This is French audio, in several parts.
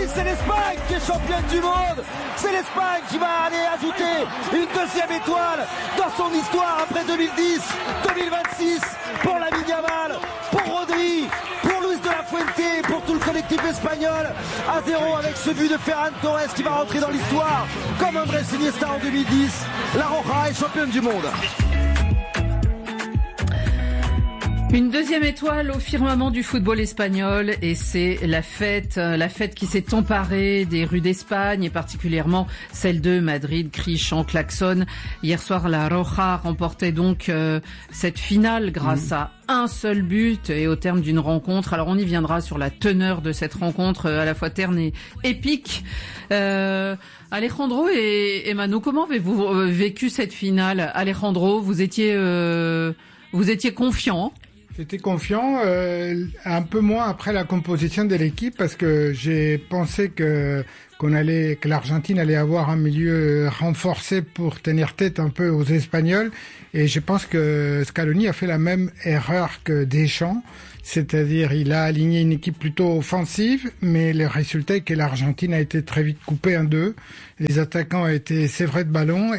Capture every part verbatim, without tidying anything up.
c'est l'Espagne qui est championne du monde. C'est l'Espagne qui va aller ajouter une deuxième étoile dans son histoire après deux mille dix, deux mille vingt-six pour Lamine Yamal, pour Rodri, pour Luis de la Fuente, pour tout le collectif espagnol. À zéro avec ce but de Ferran Torres qui va rentrer dans l'histoire comme un vrai Iniesta en deux mille dix. La Roja est championne du monde. Une deuxième étoile au firmament du football espagnol et c'est la fête, la fête qui s'est emparée des rues d'Espagne et particulièrement celle de Madrid, cris, chants, klaxons. Hier soir, la Roja remportait donc euh, cette finale grâce mmh. à un seul but et au terme d'une rencontre. Alors on y viendra sur la teneur de cette rencontre euh, à la fois terne et épique. Euh, Alejandro et, et Manu, comment avez-vous euh, vécu cette finale? Alejandro, vous étiez, euh, vous étiez confiant? J'étais confiant, euh, un peu moins après la composition de l'équipe parce que j'ai pensé que qu'on allait, que l'Argentine allait avoir un milieu renforcé pour tenir tête un peu aux Espagnols. Et je pense que Scaloni a fait la même erreur que Deschamps. C'est-à-dire, il a aligné une équipe plutôt offensive, mais le résultat est que l'Argentine a été très vite coupée en deux. Les attaquants étaient sévrés de ballon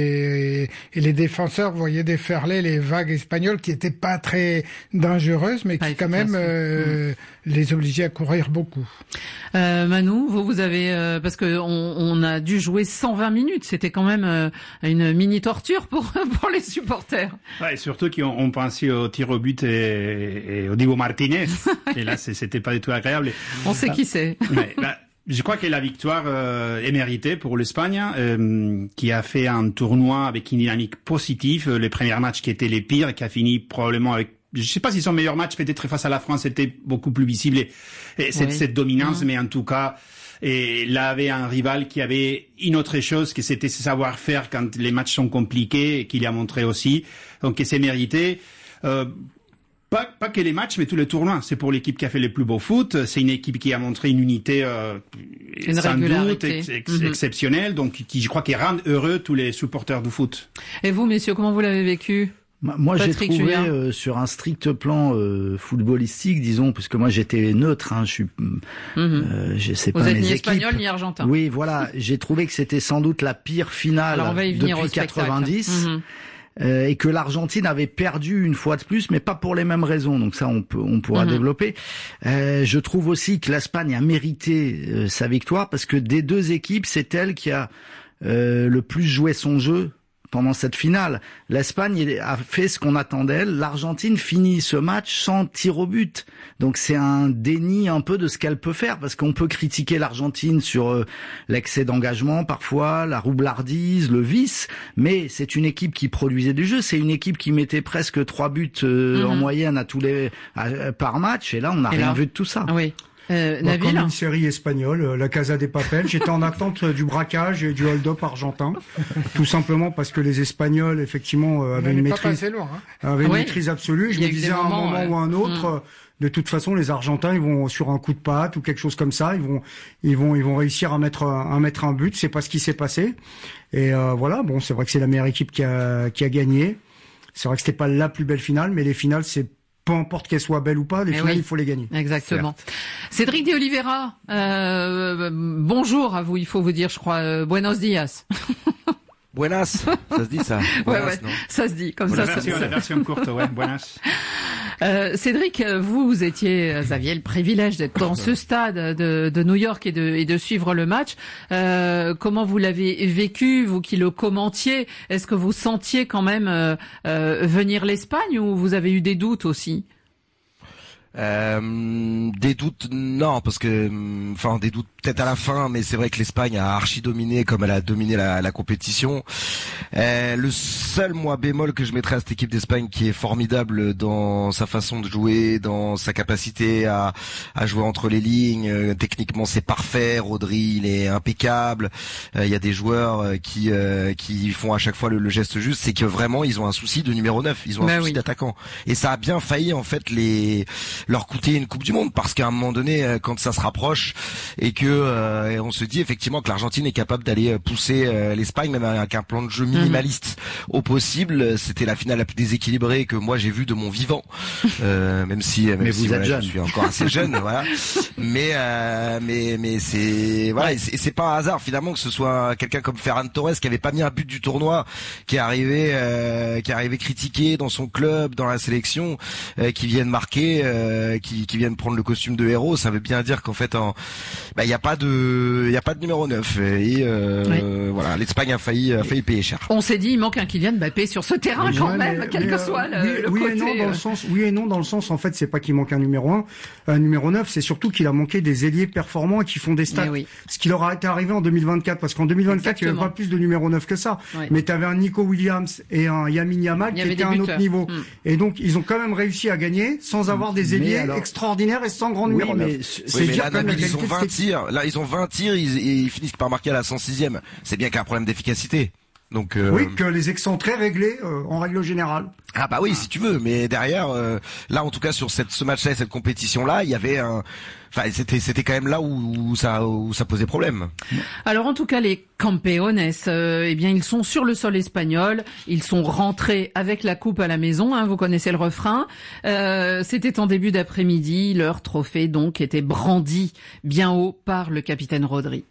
et, et les défenseurs voyaient déferler les vagues espagnoles qui étaient pas très dangereuses, mais qui quand même euh, mmh. les obligeaient à courir beaucoup. Euh, Manu, vous, vous avez, euh, parce que on, on a dû jouer cent vingt minutes, c'était quand même euh, une mini torture pour pour les supporters. Ouais, et surtout qu'on on pensait au tir au but et, et au Diego Martinez. Et là, c'était pas du tout agréable. On sait qui c'est. Ouais, bah, je crois que la victoire euh, est méritée pour l'Espagne, euh, qui a fait un tournoi avec une dynamique positive. Les premiers matchs qui étaient les pires, qui a fini probablement avec, je sais pas si son meilleur match peut-être face à la France était beaucoup plus visible et, et cette, oui. cette dominance, mmh. mais en tout cas, et là avait un rival qui avait une autre chose, que c'était ce savoir-faire quand les matchs sont compliqués, et qu'il a montré aussi. Donc, c'est mérité. Euh, Pas, pas que les matchs, mais tous les tournois. C'est pour l'équipe qui a fait le plus beau foot. C'est une équipe qui a montré une unité euh, une sans doute ex, ex, mm-hmm. exceptionnelle, donc qui, je crois, qui rend heureux tous les supporters du foot. Et vous, messieurs, comment vous l'avez vécu? Moi, Patrick, j'ai trouvé euh, sur un strict plan euh, footballistique, disons, parce que moi j'étais neutre, hein, je suis, mm-hmm. euh, je sais pas mes équipes. Vous êtes ni espagnol ni argentin. Oui, voilà. J'ai trouvé que c'était sans doute la pire finale depuis quatre-vingt-dix. Mm-hmm. Euh, et que l'Argentine avait perdu une fois de plus, mais pas pour les mêmes raisons. Donc ça, on peut, on pourra mmh. développer. Euh, je trouve aussi que l'Espagne a mérité euh, sa victoire parce que des deux équipes, c'est elle qui a euh, le plus joué son jeu pendant cette finale. L'Espagne a fait ce qu'on attendait d'elle. L'Argentine finit ce match sans tir au but. Donc c'est un déni un peu de ce qu'elle peut faire, parce qu'on peut critiquer l'Argentine sur euh, l'excès d'engagement parfois, la roublardise, le vice, mais c'est une équipe qui produisait du jeu. C'est une équipe qui mettait presque trois buts euh, mmh. en moyenne à tous les à, par match, et là on n'a rien là, vu de tout ça. Oui. Euh, bon, comme une série espagnole, la Casa de Papel. J'étais en attente du braquage et du hold-up argentin, tout simplement parce que les Espagnols, effectivement, avaient une maîtrise, loin, hein. avaient une oui. maîtrise absolue. Je me disais à un moment ouais. ou à un autre, mmh. de toute façon, les Argentins, ils vont sur un coup de patte ou quelque chose comme ça, ils vont, ils vont, ils vont réussir à mettre, à mettre un but. C'est pas ce qui s'est passé. Et euh, voilà. Bon, c'est vrai que c'est la meilleure équipe qui a, qui a gagné. C'est vrai que c'était pas la plus belle finale, mais les finales, c'est peu importe qu'elles soient belles ou pas, les finales, oui. il faut les gagner. Exactement. Certes. Cédric de Oliveira, euh, bonjour à vous, il faut vous dire, je crois, euh, buenos dias. Buenas, ça se dit ça. Buenas, ouais, ouais, non ça se dit comme bon, ça. La version, ça, la version courte, ouais, buenas. Euh, Cédric, vous, vous étiez, vous aviez le privilège d'être dans ce stade de, de New York et de, et de suivre le match. Euh, comment vous l'avez vécu, vous qui le commentiez? Est-ce que vous sentiez quand même euh, euh, venir l'Espagne ou vous avez eu des doutes aussi? Euh, des doutes, non, parce que, enfin, des doutes peut-être à la fin, mais c'est vrai que l'Espagne a archi dominé comme elle a dominé la, la compétition. Euh, le seul, moi, bémol que je mettrais à cette équipe d'Espagne qui est formidable dans sa façon de jouer, dans sa capacité à, à jouer entre les lignes, euh, techniquement c'est parfait, Rodri il est impeccable, il euh, y a des joueurs euh, qui euh, qui font à chaque fois le, le geste juste, c'est que vraiment ils ont un souci de numéro neuf, ils ont un ben souci oui. d'attaquant. Et ça a bien failli en fait les leur coûter une Coupe du Monde, parce qu'à un moment donné, quand ça se rapproche et que euh, et on se dit effectivement que l'Argentine est capable d'aller pousser euh, l'Espagne, même avec un plan de jeu minimaliste mmh. au possible, c'était la finale la plus déséquilibrée que moi j'ai vue de mon vivant, euh, même si même mais si, vous voilà, êtes jeune, je suis encore assez jeune, voilà. Mais euh, mais mais c'est voilà, et c'est, et c'est pas un hasard finalement que ce soit quelqu'un comme Ferran Torres qui avait pas mis un but du tournoi, qui est arrivé euh, qui est arrivé critiqué dans son club, dans la sélection, euh, qui viennent marquer, euh, qui qui viennent prendre le costume de héros. Ça veut bien dire qu'en fait en bah il y a pas de il y a pas de numéro neuf et euh, oui. voilà, l'Espagne a failli a failli payer cher. On s'est dit il manque un Kylian Mbappé sur ce terrain oui, quand ouais, même, mais, quel mais, que soit le, oui, le oui côté. Et non, dans le sens, oui et non dans le sens en fait c'est pas qu'il manque un numéro un, un numéro neuf, c'est surtout qu'il a manqué des ailiers performants et qui font des stats. Oui. Ce qui leur a été arrivé en deux mille vingt-quatre, parce qu'en deux mille vingt-quatre Exactement. Il n'y avait pas plus de numéro neuf que ça. Oui. Mais tu avais un Nico Williams et un Lamine Yamal qui étaient à un autre niveau. Hum. Et donc ils ont quand même réussi à gagner sans avoir des ailiers alors... extraordinaires et sans grand numéro oui, neuf. Mais, c'est oui, mais là, Nabil, ils ont vingt tirs. Là ils ont vingt tirs, ils, ils finissent par marquer à la cent sixième. C'est bien qu'il y a un problème d'efficacité. Donc euh... oui, que les excentrés réglés euh, en règle générale. Ah bah oui, si tu veux, mais derrière, euh, là en tout cas sur cette, ce match-là et cette compétition-là, il y avait un, enfin c'était c'était quand même là où, où ça où ça posait problème. Alors en tout cas les campeones, euh, eh bien ils sont sur le sol espagnol, ils sont rentrés avec la coupe à la maison. Hein, vous connaissez le refrain. Euh, c'était en début d'après-midi, leur trophée donc était brandi bien haut par le capitaine Rodri.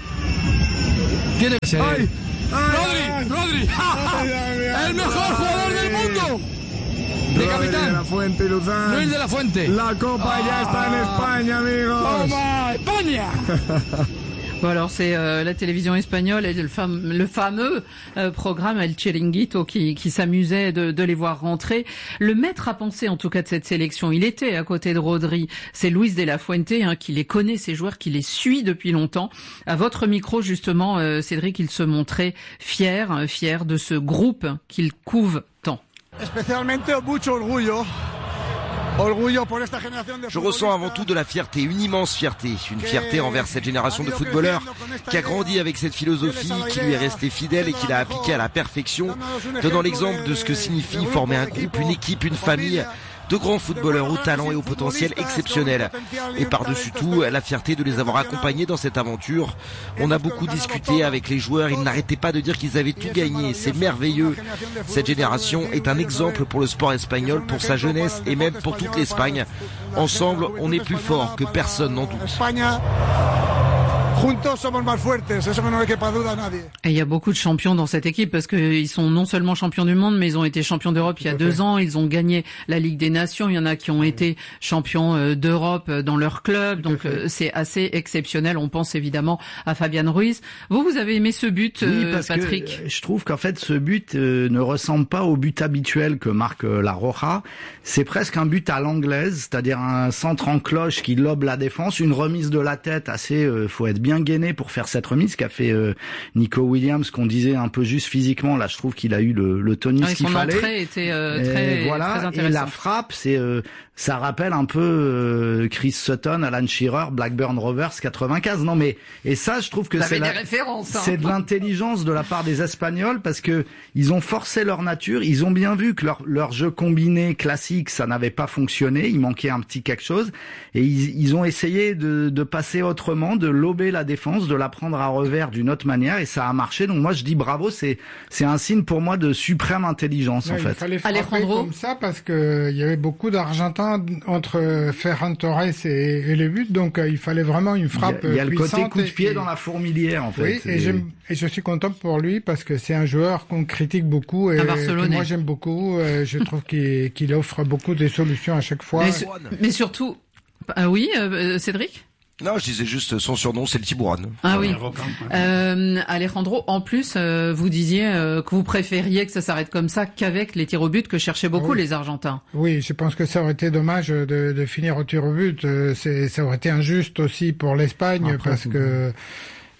Ay, Rodri, Rodri, el mejor jugador del mundo. De capitán. De la Fuente, Luzán. Luis de la Fuente. La Copa oh. ya está en España, amigos. Toma, España. Bon alors c'est euh, la télévision espagnole et le, fam- le fameux euh, programme El Chiringuito qui, qui s'amusait de, de les voir rentrer. Le maître à penser en tout cas de cette sélection, il était à côté de Rodri, c'est Luis de la Fuente hein, qui les connaît, ces joueurs, qui les suit depuis longtemps. À votre micro justement, euh, Cédric, il se montrait fier, euh, fier de ce groupe qu'il couve tant. Especialmente mucho orgullo. Je ressens avant tout de la fierté, une immense fierté, une fierté envers cette génération de footballeurs qui a grandi avec cette philosophie, qui lui est restée fidèle et qui l'a appliquée à la perfection, donnant l'exemple de ce que signifie former un groupe, une équipe, une famille, de grands footballeurs au talent et au potentiel exceptionnel. Et par-dessus tout, la fierté de les avoir accompagnés dans cette aventure. On a beaucoup discuté avec les joueurs, ils n'arrêtaient pas de dire qu'ils avaient tout gagné. C'est merveilleux. Cette génération est un exemple pour le sport espagnol, pour sa jeunesse et même pour toute l'Espagne. Ensemble, on est plus fort que personne n'en doute. Et il y a beaucoup de champions dans cette équipe parce qu'ils sont non seulement champions du monde, mais ils ont été champions d'Europe il y a deux ans. Ils ont gagné la Ligue des Nations. Il y en a qui ont été champions d'Europe dans leur club. Donc c'est assez exceptionnel. On pense évidemment à Fabian Ruiz. Vous, vous avez aimé ce but, oui, parce Patrick? Que je trouve qu'en fait ce but euh, ne ressemble pas au but habituel que marque euh, la Roja. C'est presque un but à l'anglaise, c'est-à-dire un centre en cloche qui lobe la défense, une remise de la tête assez, euh, faut être bien gainé pour faire cette remise qu'a fait euh, Nico Williams, qu'on disait un peu juste physiquement. Là, je trouve qu'il a eu le, le tonus ouais, qu'il fallait. Son entrée était euh, très, et voilà, très intéressante. Et la frappe, c'est euh, ça rappelle un peu euh, Chris Sutton, Alan Shearer, Blackburn Rovers quatre-vingt-quinze. Non mais et ça, je trouve que c'est la, hein. c'est de l'intelligence de la part des Espagnols parce que ils ont forcé leur nature. Ils ont bien vu que leur leur jeu combiné classique, ça n'avait pas fonctionné. Il manquait un petit quelque chose et ils, ils ont essayé de, de passer autrement, de lober la défense, de la prendre à revers d'une autre manière et ça a marché. Donc moi je dis bravo, c'est c'est un signe pour moi de suprême intelligence ouais, en fait. Il fallait frapper Alejandro. Comme ça parce que il y avait beaucoup d'Argentins entre Ferran Torres et, et les buts, donc euh, il fallait vraiment une frappe puissante. Il y a, il y a le côté coup de pied et, dans la fourmilière en fait. Oui, et, j'aime, et je suis content pour lui parce que c'est un joueur qu'on critique beaucoup et que moi j'aime beaucoup. Euh, je trouve qu'il, qu'il offre beaucoup de solutions à chaque fois. Mais, mais surtout, ah oui, euh, Cédric. Non, je disais juste son surnom, c'est le Tiburon. Ah oui. Euh, Alejandro, en plus, euh, vous disiez euh, que vous préfériez que ça s'arrête comme ça qu'avec les tirs au but que cherchaient beaucoup oui. les Argentins. Oui, je pense que ça aurait été dommage de, de finir au tir au but. C'est, ça aurait été injuste aussi pour l'Espagne Après, parce que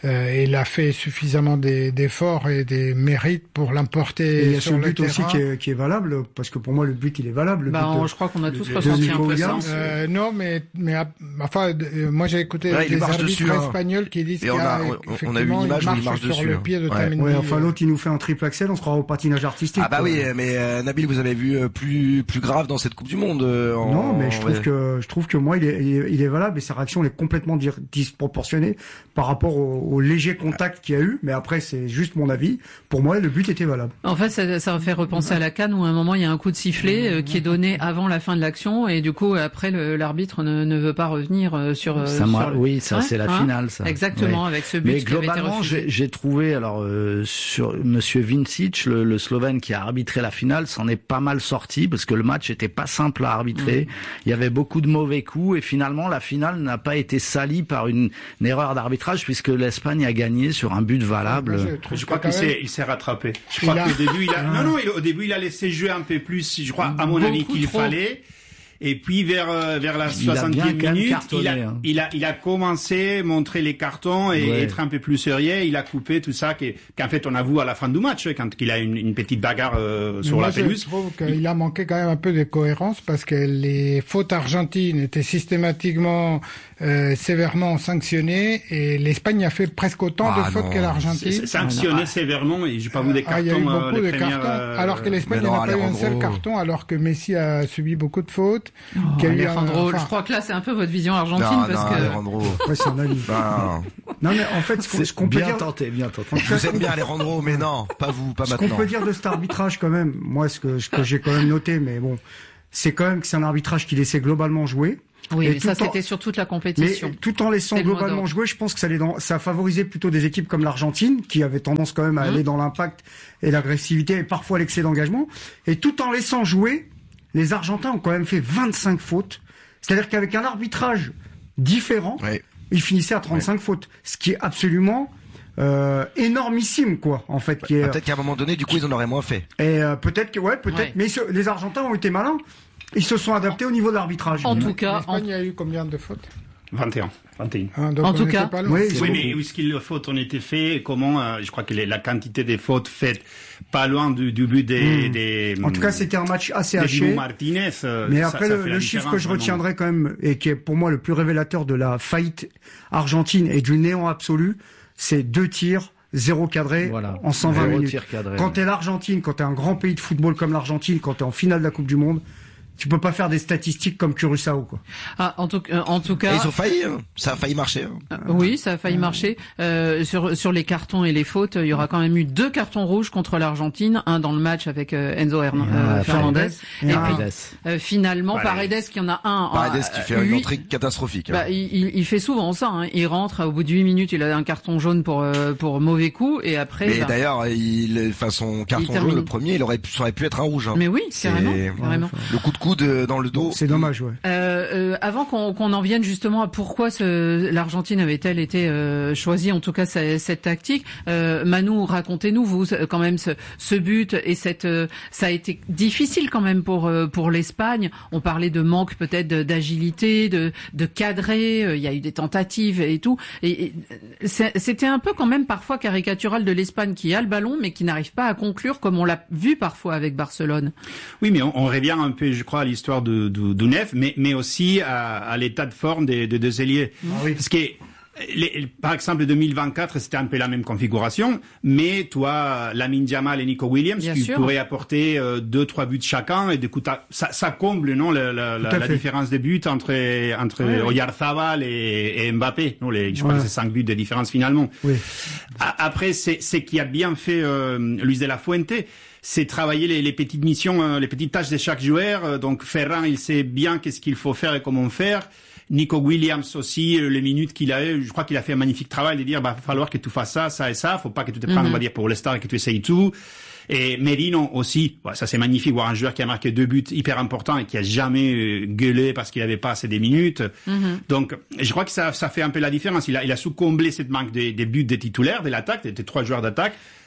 Euh, il a fait suffisamment des, d'efforts et des mérites pour l'emporter. Et il y a sur ce le but terrain. aussi qui est, qui est valable, parce que pour moi le but il est valable. Le bah, but on, de, je crois qu'on a tous de, ressenti de un peu ça. Euh, non, mais mais enfin, euh, moi j'ai écouté ouais, des arbitres dessus, espagnols hein. qui disent qu'il on a, on, on a vu une image où il marche sur dessus. le pied de ouais. Tamendi. Ouais, enfin l'autre il nous fait un triple axel, on sera au patinage artistique. Ah bah quoi. oui, mais euh, Nabil, vous avez vu euh, plus plus grave dans cette Coupe du Monde. Euh, en... Non, mais je trouve ouais. que je trouve que moi il est il est, il est valable et sa réaction elle est complètement dir- disproportionnée par rapport au, au léger contact qu'il y a eu. Mais après c'est juste mon avis. Pour moi le but était valable. En fait, ça, ça fait repenser à la CAN où à un moment il y a un coup de sifflet euh, qui est donné avant la fin de l'action et du coup après le, l'arbitre ne, ne veut pas revenir euh, sur. Euh, ça sur le... Oui, ça ouais, c'est la hein finale. Ça. Exactement, ouais. Avec ce but. Mais qui globalement, avait été j'ai, j'ai trouvé alors euh, sur Monsieur Vincic, le, le Slovène qui a arbitré la finale, s'en est pas mal sorti parce que le match était pas simple à arbitrer. Mmh. Il y avait beaucoup de mauvais coups et finalement la finale n'a pas été salie par une, une erreur d'arbitrage puisque l'Espagne a gagné sur un but valable. Ouais, je, je crois qu'il s'est, il s'est rattrapé. Je crois qu'au début il a, non non, il, au début il a laissé jouer un peu plus. Je crois à mon beaucoup avis qu'il trop. fallait. Et puis vers euh, vers la il soixantième minute, cartonné, il a hein. il a il a commencé à montrer les cartons et ouais. être un peu plus sérieux. Il a coupé tout ça qui, qu'en fait on avoue à la fin du match quand il a une, une petite bagarre euh, sur moi, la pelouse. Je trouve qu'il a manqué quand même un peu de cohérence parce que les fautes argentines étaient systématiquement euh, sévèrement sanctionnées et l'Espagne a fait presque autant ah de fautes non. que l'Argentine. C'est, c'est sanctionné ah, sévèrement et j'ai pas vu des cartons. Ah, il y a eu beaucoup euh, les de premières, cartons, euh, alors que l'Espagne n'a pas eu un seul carton, alors que Messi a subi beaucoup de fautes. Oh, Alejandro, enfin... je crois que là c'est un peu votre vision argentine non, parce non, que. Alejandro. Ouais, c'est un avis. Non. non mais en fait, ce, ce qu'on peut bien dire. tenté, bien tenté. Je vous aime bien Alejandro, mais non, pas vous, pas ce maintenant. Ce qu'on peut dire de cet arbitrage quand même, moi ce que, ce que j'ai quand même noté, mais bon, c'est quand même que c'est un arbitrage qui laissait globalement jouer. Oui, et mais ça en... c'était sur toute la compétition. Mais tout en laissant globalement jouer, je pense que ça, allait dans... ça a favorisé plutôt des équipes comme l'Argentine, qui avaient tendance quand même à mmh. aller dans l'impact et l'agressivité et parfois l'excès d'engagement. Et tout en laissant jouer, les Argentins ont quand même fait vingt-cinq fautes. C'est-à-dire qu'avec un arbitrage différent, oui. ils finissaient à trente-cinq oui. fautes. Ce qui est absolument euh, énormissime, quoi, en fait. Qui est... Peut-être qu'à un moment donné, du coup, ils en auraient moins fait. Et euh, peut-être que, ouais, peut-être. Ouais. Mais ce... les Argentins ont été malins. Ils se sont adaptés au niveau de l'arbitrage. En tout cas, l'Espagne en... a eu combien de fautes? vingt et un. vingt et un. Ah, donc en on tout cas, pas oui, oui mais où est-ce que les fautes ont été faites? Comment euh, je crois que les, la quantité des fautes faites pas loin du, du but des, mmh. des. En tout cas, c'était un match assez haché. Martinez. Euh, mais ça, après, ça le, le chiffre que je vraiment. retiendrai quand même et qui est pour moi le plus révélateur de la faillite argentine et du néant absolu, c'est deux tirs. Zéro cadré voilà. en cent vingt minutes. Cadré, quand ouais. t'es l'Argentine, quand t'es un grand pays de football comme l'Argentine, quand t'es en finale de la Coupe du Monde, tu peux pas faire des statistiques comme Curaçao, quoi. Ah, en tout, euh, en tout cas. Et ils ont failli, hein. Ça a failli marcher. Hein. Euh, oui, ça a failli marcher. Euh, sur sur les cartons et les fautes, il y aura quand même eu deux cartons rouges contre l'Argentine, un dans le match avec euh, Enzo Hern, euh, Fernandez, et, et puis euh, finalement Paredes. Paredes qui en a un. Paredes qui fait une entrée catastrophique. Bah, hein. il, il fait souvent ça. Hein. Il rentre au bout de huit minutes, il a un carton jaune pour euh, pour mauvais coup et après. Mais bah, d'ailleurs, il, enfin son carton jaune, le premier, il aurait pu, ça aurait pu être un rouge. Hein. Mais oui, carrément, carrément. Le coup de coude dans le dos. C'est dommage, ouais. Euh, euh, avant qu'on, qu'on en vienne justement à pourquoi ce, l'Argentine avait-elle été euh, choisie, en tout cas cette, cette tactique, euh, Manu, racontez-nous vous quand même ce, ce but et cette, euh, ça a été difficile quand même pour euh, pour l'Espagne. On parlait de manque peut-être de, d'agilité, de, de cadrer. Euh, il y a eu des tentatives et tout. Et, et c'était un peu quand même parfois caricatural de l'Espagne qui a le ballon mais qui n'arrive pas à conclure comme on l'a vu parfois avec Barcelone. Oui, mais on, on revient un peu, je crois, à l'histoire de Du, du neuf, mais, mais aussi à, à l'état de forme des, des deux ailiers. Ah oui. Parce que, les, par exemple, deux mille vingt-quatre, c'était un peu la même configuration, mais toi, Lamine Yamal et Nico Williams, Bien tu sûr. pourrais apporter euh, deux, trois buts chacun, et du coup, ça, ça comble, non, la, la, la, la différence de buts entre, entre oui, Oyarzabal et, et Mbappé. Non, les, je crois ouais. que c'est cinq buts de différence finalement. Oui. Après, c'est, c'est qui a bien fait euh, Luis de la Fuente, c'est travailler les, les petites missions, euh, les petites tâches de chaque joueur. Euh, donc Ferran, il sait bien qu'est-ce qu'il faut faire et comment faire. Nico Williams aussi, euh, les minutes qu'il a eu, je crois qu'il a fait un magnifique travail de dire, bah, va falloir que tu fasses ça, ça et ça. Faut pas que tu te prennes, mm-hmm. on va dire, pour le star et que tu essayes tout. Et Merino aussi, ouais, ça c'est magnifique, voir un joueur qui a marqué deux buts hyper importants et qui a jamais euh, gueulé parce qu'il avait pas assez des minutes. Mm-hmm. Donc, je crois que ça, ça fait un peu la différence. Il a, il a su combler cette manque des, des buts des titulaires, de l'attaque, des, des trois joueurs d'attaque,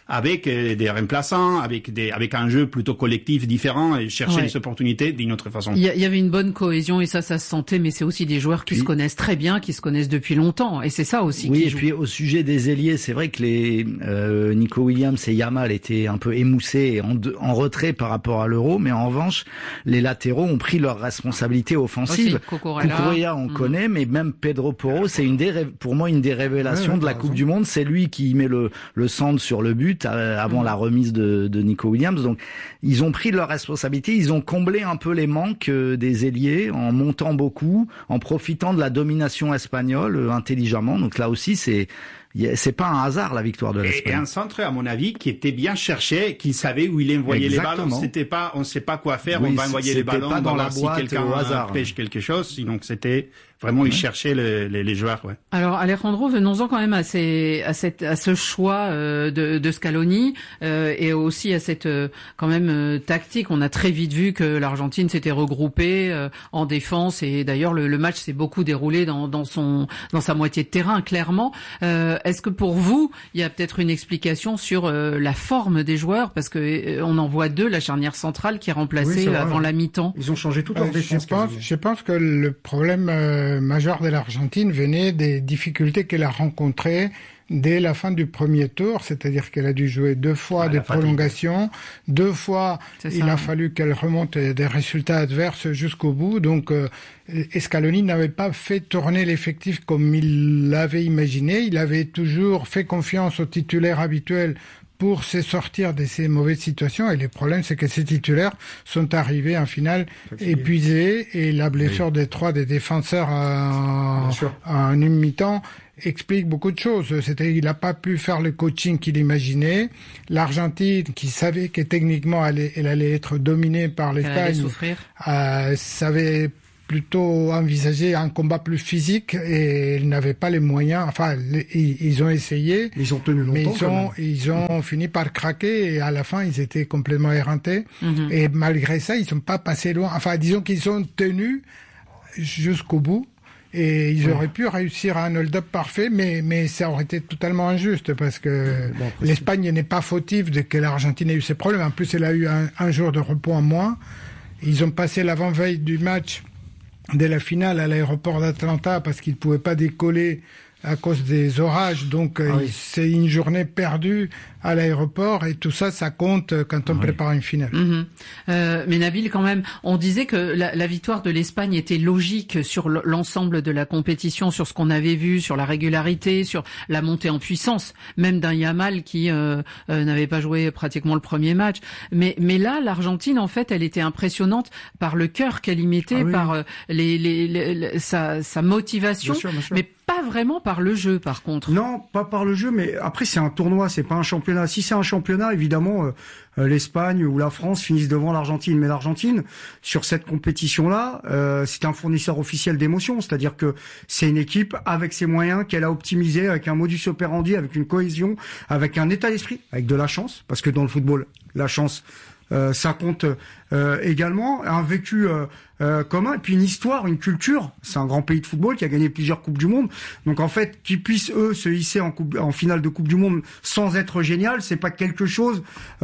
avec euh, des remplaçants, avec des avec un jeu plutôt collectif différent et chercher ouais. des opportunités d'une autre façon. Il y, y avait une bonne cohésion et ça, ça se sentait, mais c'est aussi des joueurs qui oui. se connaissent très bien, qui se connaissent depuis longtemps, et c'est ça aussi. Oui, qui et joue. Puis au sujet des ailiers, c'est vrai que les euh, Nico Williams et Yamal étaient un peu émoussés et en, de, en retrait par rapport à l'Euro, mais en revanche, les latéraux ont pris leurs responsabilités offensives. Cucurella, on mmh. connaît, mais même Pedro Porro, c'est une des pour moi une des révélations ouais, de la Coupe du Monde. C'est lui qui met le le centre sur le but euh, avant mmh. la remise de, de Nico Williams. Donc ils ont pris leurs responsabilités, ils ont comblé un peu les manques euh, des ailiers en montant beaucoup, en profitant de la domination espagnole euh, intelligemment. Donc là aussi, c'est c'est pas un hasard la victoire de l'Espagne. Et un centre, à mon avis, qui était bien cherché, qui savait où il envoyait les ballons. C'était pas, on sait pas quoi faire, oui, on va envoyer les ballons, pas dans la si boîte quelqu'un au hasard. pêche quelque chose. Donc c'était vraiment, ouais. il cherchait les, les, les joueurs. Ouais. Alors Alejandro, venons-en quand même à, ces, à, cette, à ce choix euh, de, de Scaloni euh, et aussi à cette euh, quand même euh, tactique. On a très vite vu que l'Argentine s'était regroupée euh, en défense et d'ailleurs le, le match s'est beaucoup déroulé dans, dans son dans sa moitié de terrain clairement. Euh, Est-ce que pour vous, il y a peut-être une explication sur euh, la forme des joueurs parce que euh, on en voit deux, la charnière centrale qui est remplacée oui, avant vrai. la mi-temps. Ils ont changé toute leur euh, défense. Je pense, je pense que le problème euh, majeur de l'Argentine venait des difficultés qu'elle a rencontrées dès la fin du premier tour, c'est-à-dire qu'elle a dû jouer deux fois ah, des prolongations, deux fois il a fallu qu'elle remonte des résultats adverses jusqu'au bout, donc euh, Scaloni n'avait pas fait tourner l'effectif comme il l'avait imaginé, il avait toujours fait confiance aux titulaires habituels pour se sortir de ces mauvaises situations. Et le problème, c'est que ces titulaires sont arrivés en finale épuisés et la blessure oui. des trois des défenseurs en, en une mi-temps explique beaucoup de choses. C'était, il n'a pas pu faire le coaching qu'il imaginait. L'Argentine, qui savait que techniquement elle, elle allait être dominée par l'Espagne, euh, savait plutôt envisager un combat plus physique et ils n'avaient pas les moyens. Enfin, ils, ils ont essayé. Ils ont tenu longtemps. Mais ils ont, ils ont fini par craquer et à la fin, ils étaient complètement éreintés. Mm-hmm. Et malgré ça, ils sont pas passés loin. Enfin, disons qu'ils ont tenu jusqu'au bout. Et ils ouais. auraient pu réussir à un hold-up parfait, mais, mais ça aurait été totalement injuste parce que bon, l'Espagne n'est pas fautive de que l'Argentine ait eu ses problèmes. En plus, elle a eu un, un jour de repos en moins. Ils ont passé l'avant-veille du match de la finale à l'aéroport d'Atlanta parce qu'ils ne pouvaient pas décoller à cause des orages. Donc, ah oui. c'est une journée perdue à l'aéroport et tout ça, ça compte quand on oui. prépare une finale. Mmh. Euh, mais Nabil, quand même, on disait que la, la victoire de l'Espagne était logique sur l'ensemble de la compétition, sur ce qu'on avait vu, sur la régularité, sur la montée en puissance, même d'un Yamal qui euh, euh, n'avait pas joué pratiquement le premier match. Mais, mais là, l'Argentine, en fait, elle était impressionnante par le cœur qu'elle y mettait, ah oui. par euh, les, les, les, les, sa, sa motivation, bien sûr, bien sûr. Mais pas vraiment par le jeu, par contre. Non, pas par le jeu, mais après c'est un tournoi, c'est pas un championnat. Si c'est un championnat, évidemment, euh, euh, l'Espagne ou la France finissent devant l'Argentine. Mais l'Argentine, sur cette compétition-là, euh, c'est un fournisseur officiel d'émotions. C'est-à-dire que c'est une équipe avec ses moyens qu'elle a optimisé, avec un modus operandi, avec une cohésion, avec un état d'esprit, avec de la chance, parce que dans le football, la chance, euh, ça compte euh, également, un vécu euh, euh, commun, et puis une histoire, une culture. C'est un grand pays de football qui a gagné plusieurs Coupes du Monde. Donc en fait, qu'ils puissent eux se hisser en, coupe, en finale de Coupe du Monde sans être génial, c'est pas quelque chose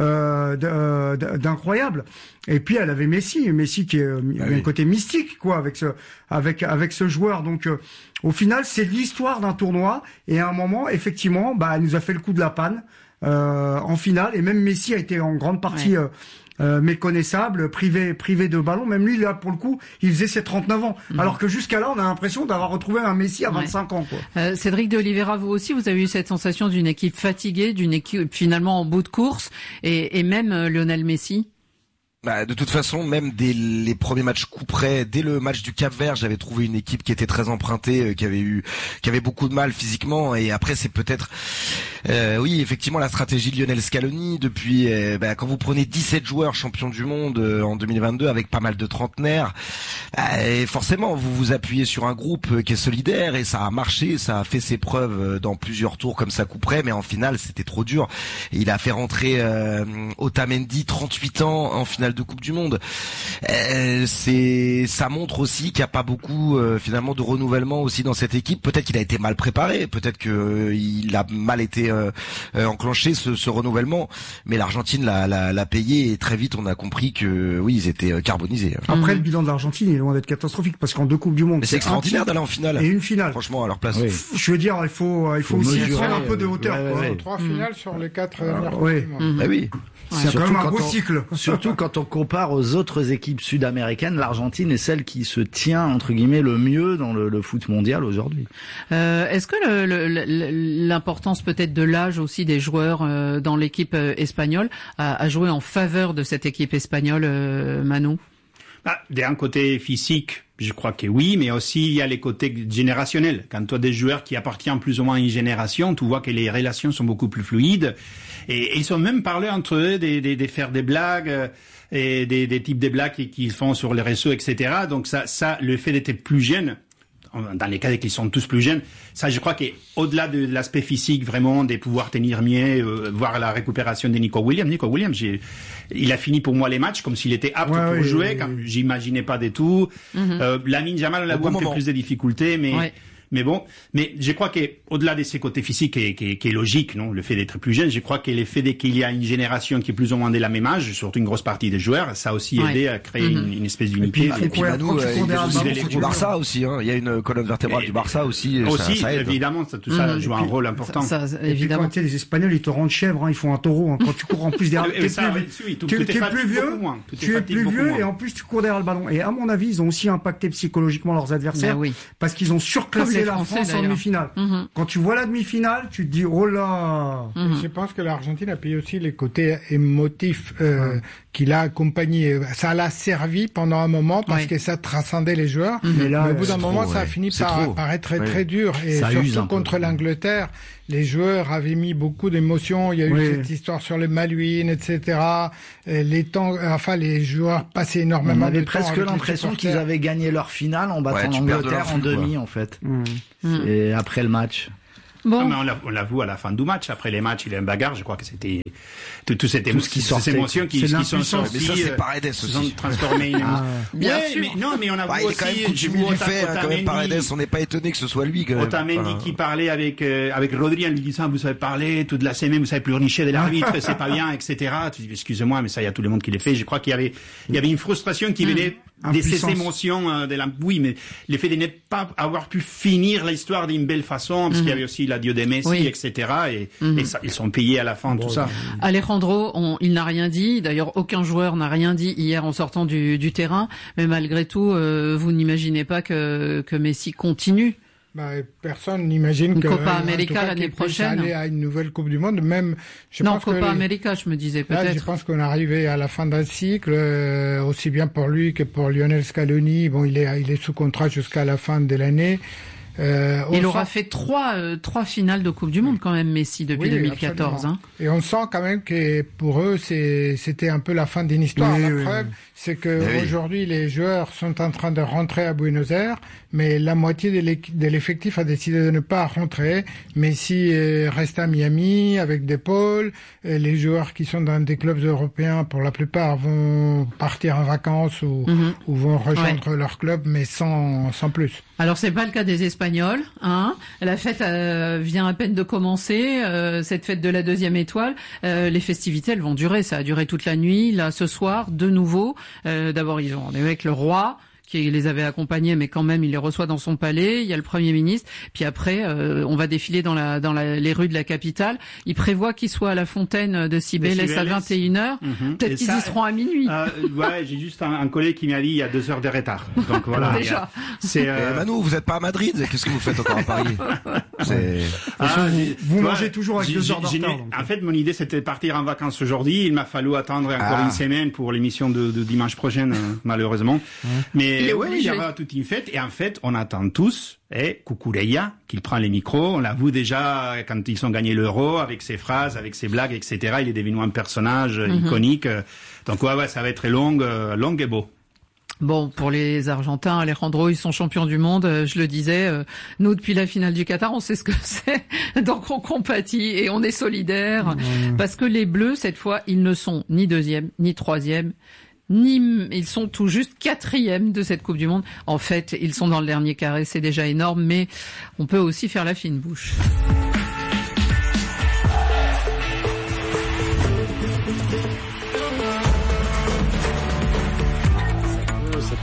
euh, d'incroyable. Et puis elle avait Messi, Messi qui est ah oui. un côté mystique quoi avec ce avec avec ce joueur. Donc euh, au final, c'est l'histoire d'un tournoi. Et à un moment, effectivement, bah elle nous a fait le coup de la panne. Euh, en finale, et même Messi a été en grande partie ouais. euh, euh, méconnaissable, privé privé de ballon. Même lui, là, pour le coup, il faisait ses trente-neuf ans. Mmh. Alors que jusqu'à là, on a l'impression d'avoir retrouvé un Messi à ouais. vingt-cinq ans. Quoi. Euh, Cédric de Oliveira, vous aussi, vous avez eu cette sensation d'une équipe fatiguée, d'une équipe finalement en bout de course, et, et même euh, Lionel Messi. Bah, de toute façon, même dès les premiers matchs coup près, dès le match du Cap-Vert, j'avais trouvé une équipe qui était très empruntée, euh, qui avait eu, qui avait beaucoup de mal physiquement. Et après, c'est peut-être, euh, oui, effectivement, la stratégie de Lionel Scaloni. Depuis, euh, bah, quand vous prenez dix-sept joueurs champions du monde euh, en deux mille vingt-deux avec pas mal de trentenaires, bah, et forcément, vous vous appuyez sur un groupe euh, qui est solidaire et ça a marché, ça a fait ses preuves euh, dans plusieurs tours comme ça coup près. Mais en finale, c'était trop dur. Et il a fait rentrer euh, Otamendi, trente-huit ans, en finale de Coupe du Monde. Euh, c'est, ça montre aussi qu'il n'y a pas beaucoup euh, finalement de renouvellement aussi dans cette équipe. Peut-être qu'il a été mal préparé, peut-être que euh, il a mal été euh, euh, enclenché ce, ce renouvellement. Mais l'Argentine l'a, l'a, l'a payé et très vite on a compris que oui, ils étaient carbonisés. Après, mmh. le bilan de l'Argentine est loin d'être catastrophique parce qu'en deux coupes du monde, mais c'est, c'est extraordinaire d'aller en finale. Et une finale. Franchement, à leur place. Oui. Je veux dire, il faut, il faut, faut aussi prendre un peu de hauteur. Ouais, quoi. ouais. Trois mmh. finales sur les quatre. Ah, oui. Mmh. Bah oui. C'est quand même un beau on, cycle. Surtout quand on compare aux autres équipes sud-américaines, l'Argentine est celle qui se tient entre guillemets le mieux dans le, le foot mondial aujourd'hui. Euh, est-ce que le, le, l'importance peut-être de l'âge aussi des joueurs euh, dans l'équipe euh, espagnole a, a joué en faveur de cette équipe espagnole, euh, Manu? Bah, d'un côté physique, je crois que oui, mais aussi il y a les côtés générationnels. Quand tu as des joueurs qui appartiennent plus ou moins à une génération, tu vois que les relations sont beaucoup plus fluides. Et, et ils ont même parlé entre eux de, de, de faire des blagues euh, et des, des types de blagues qu'ils font sur les réseaux, et cetera. Donc ça, ça, le fait d'être plus jeune, dans les cas qu'ils sont tous plus jeunes, ça, je crois qu'au-delà de l'aspect physique, vraiment, de pouvoir tenir mieux, euh, voir la récupération de Nico Williams. Nico Williams, j'ai, il a fini pour moi les matchs comme s'il était apte ouais, pour oui, jouer, oui, comme oui. j'imaginais pas du tout. Mm-hmm. Euh, Lamine Jamal, on a eu un peu plus de difficultés, mais... Ouais. Mais bon, mais je crois qu'au-delà de ces côtés physiques qui est, qui est, qui est logique, non, le fait d'être plus jeune, je crois que le fait qu'il y a une génération qui est plus ou moins de la même âge, surtout une grosse partie des joueurs, ça a aussi ouais. aidé à créer mm-hmm. une, une espèce d'unité. Et puis, et puis Manu, euh, il y a aussi du Barça aussi, hein. Il y a une colonne vertébrale et du Barça aussi. Aussi, ça, ça aide. Évidemment, ça, tout ça mm-hmm. joue un rôle important. Ça, ça, évidemment. Puis, quand les Espagnols, ils te rendent chèvre, hein, ils font un taureau, hein. Quand tu cours en plus derrière, t'es plus vieux, tu es plus vieux et en plus tu cours derrière le ballon. Et à mon avis, ils ont aussi impacté psychologiquement leurs adversaires parce qu'ils ont surclassé la France en demi-finale. Quand tu vois la demi-finale, tu te dis oh là. Mmh. Je pense que l'Argentine a payé aussi les côtés émotifs euh, mmh. qu'il a accompagnés. Ça l'a servi pendant un moment parce ouais. que ça transcendait les joueurs. Mmh. Mais, là, mais au bout d'un moment, trop, ça a fini par, par être très ouais. très dur. Et ça surtout contre l'Angleterre, les joueurs avaient mis beaucoup d'émotions. Il y a eu oui. cette histoire sur les Malouines, et cetera. Les temps, enfin les joueurs passaient énormément. On avait de presque temps l'impression qu'ils avaient gagné leur finale en battant ouais, l'Angleterre en demi, quoi. En fait. Mmh. Et après le match. Bon. Ah, mais on l'a, on l'a vu à la fin du match. Après les matchs, il y a une bagarre. Je crois que c'était tout, tout cette émo- tout ce qui ces émotions qui, qui sont sorties. Mais ça, c'est Paredes aussi. Sont transformées. Ah. Bien ouais, sûr. Mais, non, mais on a bah, vu il aussi. est quand même coutumier du fait, hein, quand même Paredes. On n'est pas étonné que ce soit lui. Quand même. Otamendi enfin... qui parlait avec euh, avec Rodri en lui disant vous savez parler toute la semaine, vous savez pleurnicher de l'arbitre, c'est pas bien, et cetera. Tu dis excusez-moi, mais ça il y a tout le monde qui l'a fait. Je crois qu'il y avait il y avait une frustration qui venait de ces émotions euh, de la oui, mais le fait de ne pas avoir pu finir l'histoire d'une belle façon, parce mm-hmm. qu'il y avait aussi l'adieu de Messi, oui. et cetera. Et, mm-hmm. et ça, ils sont payés à la fin, bon, tout ça. Alejandro, on, il n'a rien dit. D'ailleurs, aucun joueur n'a rien dit hier en sortant du, du terrain. Mais malgré tout, euh, vous n'imaginez pas que, que Messi continue? Bah, personne n'imagine que Copa América l'année prochaine aller à une nouvelle Coupe du Monde. Même, je non, pense Copa que les... América, je me disais peut-être. Là, je pense qu'on est arrivé à la fin d'un cycle, euh, aussi bien pour lui que pour Lionel Scaloni. Bon, il est, il est sous contrat jusqu'à la fin de l'année. Euh, il sent... aura fait trois, euh, trois finales de Coupe du Monde quand même, Messi, depuis oui, deux mille quatorze. Hein. Et on sent quand même que pour eux, c'est, c'était un peu la fin d'une histoire. Oui, la oui, preuve, oui. c'est que oui. aujourd'hui, les joueurs sont en train de rentrer à Buenos Aires, mais la moitié de l'effectif a décidé de ne pas rentrer. Messi reste à Miami avec des pôles. Les joueurs qui sont dans des clubs européens, pour la plupart, vont partir en vacances ou, mm-hmm. ou vont rejoindre ouais. leur club, mais sans, sans plus. Alors c'est pas le cas des Espagnols, hein. La fête euh, vient à peine de commencer, euh, cette fête de la deuxième étoile. Euh, les festivités, elles vont durer, ça a duré toute la nuit. Là, ce soir, de nouveau. Euh, d'abord, ils ont avec le roi qui les avait accompagnés, mais quand même il les reçoit dans son palais. Il y a le Premier ministre, puis après euh, on va défiler dans la dans la, les rues de la capitale. Il prévoit qu'ils soient à la fontaine de Cibeles à vingt et une heures. Mm-hmm. Peut-être et qu'ils ça, y seront à minuit. Euh, ouais, j'ai juste un, un collègue qui m'a dit il y a deux heures de retard. Donc voilà. Déjà. A, c'est euh... eh, Manu, vous êtes pas à Madrid. Qu'est-ce que vous faites encore à Paris? C'est... Ah, vous vous toi, mangez toujours avec deux heures de retard. En fait, mon idée c'était de partir en vacances aujourd'hui. Il m'a fallu attendre encore ah. une semaine pour l'émission de, de dimanche prochain, malheureusement. Mmh. Mais oui, il y aura toute une fête. Et en fait, on attend tous et Cucurella qu'il prend les micros. On l'a vu déjà quand ils ont gagné l'Euro avec ses phrases, avec ses blagues, et cetera. Il est devenu un personnage mmh. iconique. Donc ouais, ouais, ça va être long, long et beau. Bon, pour les Argentins, Alejandro, ils sont champions du monde, je le disais. Nous, depuis la finale du Qatar, on sait ce que c'est. Donc on compatit et on est solidaires. Mmh. Parce que les Bleus, cette fois, ils ne sont ni deuxième, ni troisième, ni ils sont tout juste quatrième de cette Coupe du Monde. En fait, ils sont dans le dernier carré, c'est déjà énorme, mais on peut aussi faire la fine bouche.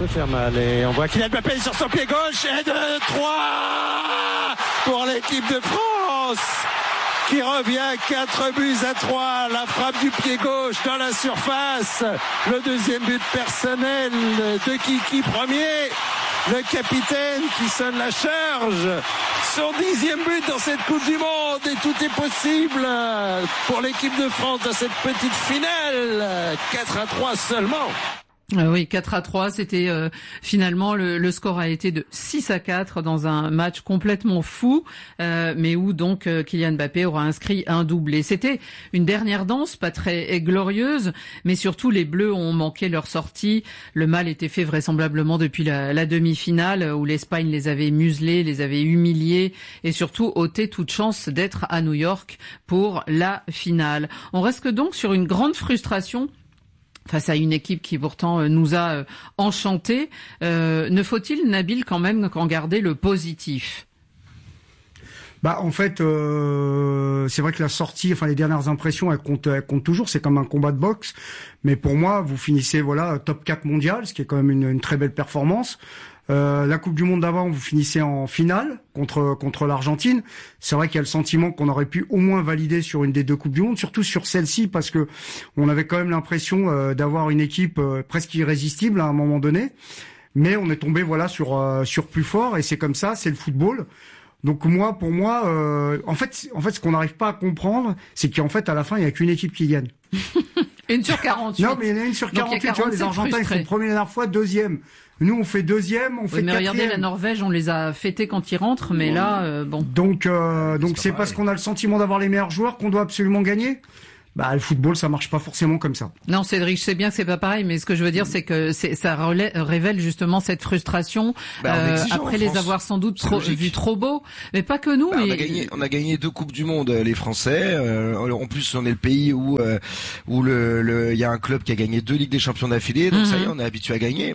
peut faire mal. Et on voit Kylian Mbappé sur son pied gauche et de trois pour l'équipe de France qui revient quatre buts à trois. La frappe du pied gauche dans la surface. Le deuxième but personnel de Kiki premier. Le capitaine qui sonne la charge. Son dixième but dans cette Coupe du Monde. Et tout est possible pour l'équipe de France dans cette petite finale. quatre à trois seulement. Euh, oui, quatre à trois, c'était euh, finalement le, le score a été de six à quatre dans un match complètement fou, euh, mais où donc euh, Kylian Mbappé aura inscrit un doublé. C'était une dernière danse, pas très glorieuse, mais surtout les Bleus ont manqué leur sortie. Le mal était fait vraisemblablement depuis la, la demi-finale où l'Espagne les avait muselés, les avait humiliés et surtout ôté toute chance d'être à New York pour la finale. On reste donc sur une grande frustration face à une équipe qui pourtant nous a euh, enchantés. Euh, ne faut-il, Nabil, quand même qu'en garder le positif ? Bah en fait, euh, c'est vrai que la sortie, enfin les dernières impressions, elles comptent, elles comptent toujours. C'est comme un combat de boxe. Mais pour moi, vous finissez voilà top quatre mondial, ce qui est quand même une, une très belle performance. Euh, la Coupe du Monde d'avant, vous finissez en finale contre contre l'Argentine. C'est vrai qu'il y a le sentiment qu'on aurait pu au moins valider sur une des deux Coupes du Monde, surtout sur celle-ci, parce que on avait quand même l'impression euh, d'avoir une équipe euh, presque irrésistible à un moment donné. Mais on est tombé voilà sur euh, sur plus fort, et c'est comme ça, c'est le football. Donc moi, pour moi, euh, en fait, en fait, ce qu'on n'arrive pas à comprendre, c'est qu'en fait, à la fin, il y a qu'une équipe qui gagne. Une sur quarante-huit. Non, mais il y en a une sur quarante-huit. Tu vois, les Argentins, ils font premier la dernière fois, deuxième. Nous, on fait deuxième, on oui, fait mais quatrième. Regardez, la Norvège, on les a fêtés quand ils rentrent, mais là, euh, bon. Donc, euh, donc c'est parce qu'on a le sentiment d'avoir les meilleurs joueurs qu'on doit absolument gagner. Bah, le football, ça marche pas forcément comme ça. Non, Cédric, je sais bien que c'est pas pareil, mais ce que je veux dire, c'est que c'est, ça relève, révèle justement cette frustration bah, euh, après les avoir sans doute trop, vus trop beaux, mais pas que nous. Bah, mais... on a gagné, on a gagné deux coupes du monde, les Français. Euh, en plus, on est le pays où euh, où le, le, il y a un club qui a gagné deux Ligues des Champions d'affilée, donc mm-hmm. ça y est, on est habitué à gagner.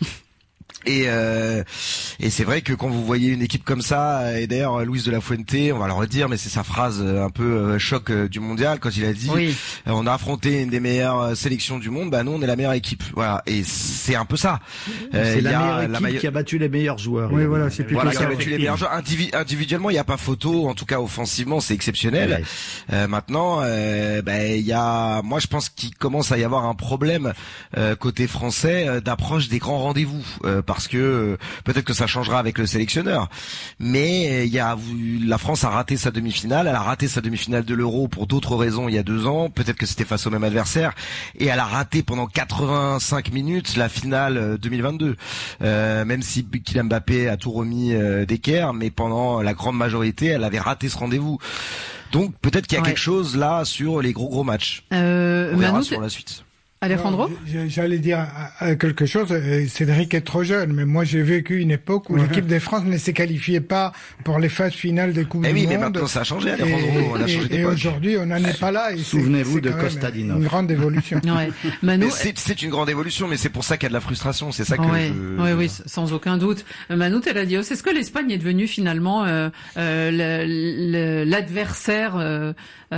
Et euh, et c'est vrai que quand vous voyez une équipe comme ça, et d'ailleurs Luis de la Fuente, on va le redire, mais c'est sa phrase un peu euh, choc euh, du mondial quand il a dit oui. euh, on a affronté une des meilleures euh, sélections du monde, bah nous on est la meilleure équipe. Voilà, et c'est un peu ça. Euh, c'est la meilleure équipe la maille... qui a battu les meilleurs joueurs. Oui, voilà, c'est voilà, qui a battu les meilleurs joueurs. Individu- individuellement, il n'y a pas photo, en tout cas offensivement, c'est exceptionnel. Oui. Euh, maintenant, euh, bah, il y a, moi je pense qu'il commence à y avoir un problème euh, côté français euh, d'approche des grands rendez-vous. Euh, parce que euh, peut-être que ça changera avec le sélectionneur, mais il y a la France a raté sa demi-finale, elle a raté sa demi-finale de l'Euro pour d'autres raisons il y a deux ans, peut-être que c'était face au même adversaire, et elle a raté pendant quatre-vingt-cinq minutes la finale deux mille vingt-deux, euh, même si Kylian Mbappé a tout remis euh, d'équerre, mais pendant la grande majorité elle avait raté ce rendez-vous. Donc peut-être qu'il y a ouais. quelque chose là sur les gros gros matchs. Euh, On verra Manu, sur la suite. Alejandro ? J'allais dire quelque chose. Cédric est trop jeune, mais moi j'ai vécu une époque où ouais. l'équipe de France ne se qualifiait pas pour les phases finales des Coupes eh du oui, Monde. Mais maintenant ça a changé, Alejandro. Et, on a changé et, et aujourd'hui, on n'en est pas là. Et Souvenez-vous c'est, c'est de Kostadinov. Une grande évolution. Ouais. Manu, c'est, c'est une grande évolution, mais c'est pour ça qu'il y a de la frustration. C'est ça que ouais. je... Oui, oui, sans aucun doute. Manu Teladios, est-ce que l'Espagne est devenue finalement euh, euh, le, le, l'adversaire euh,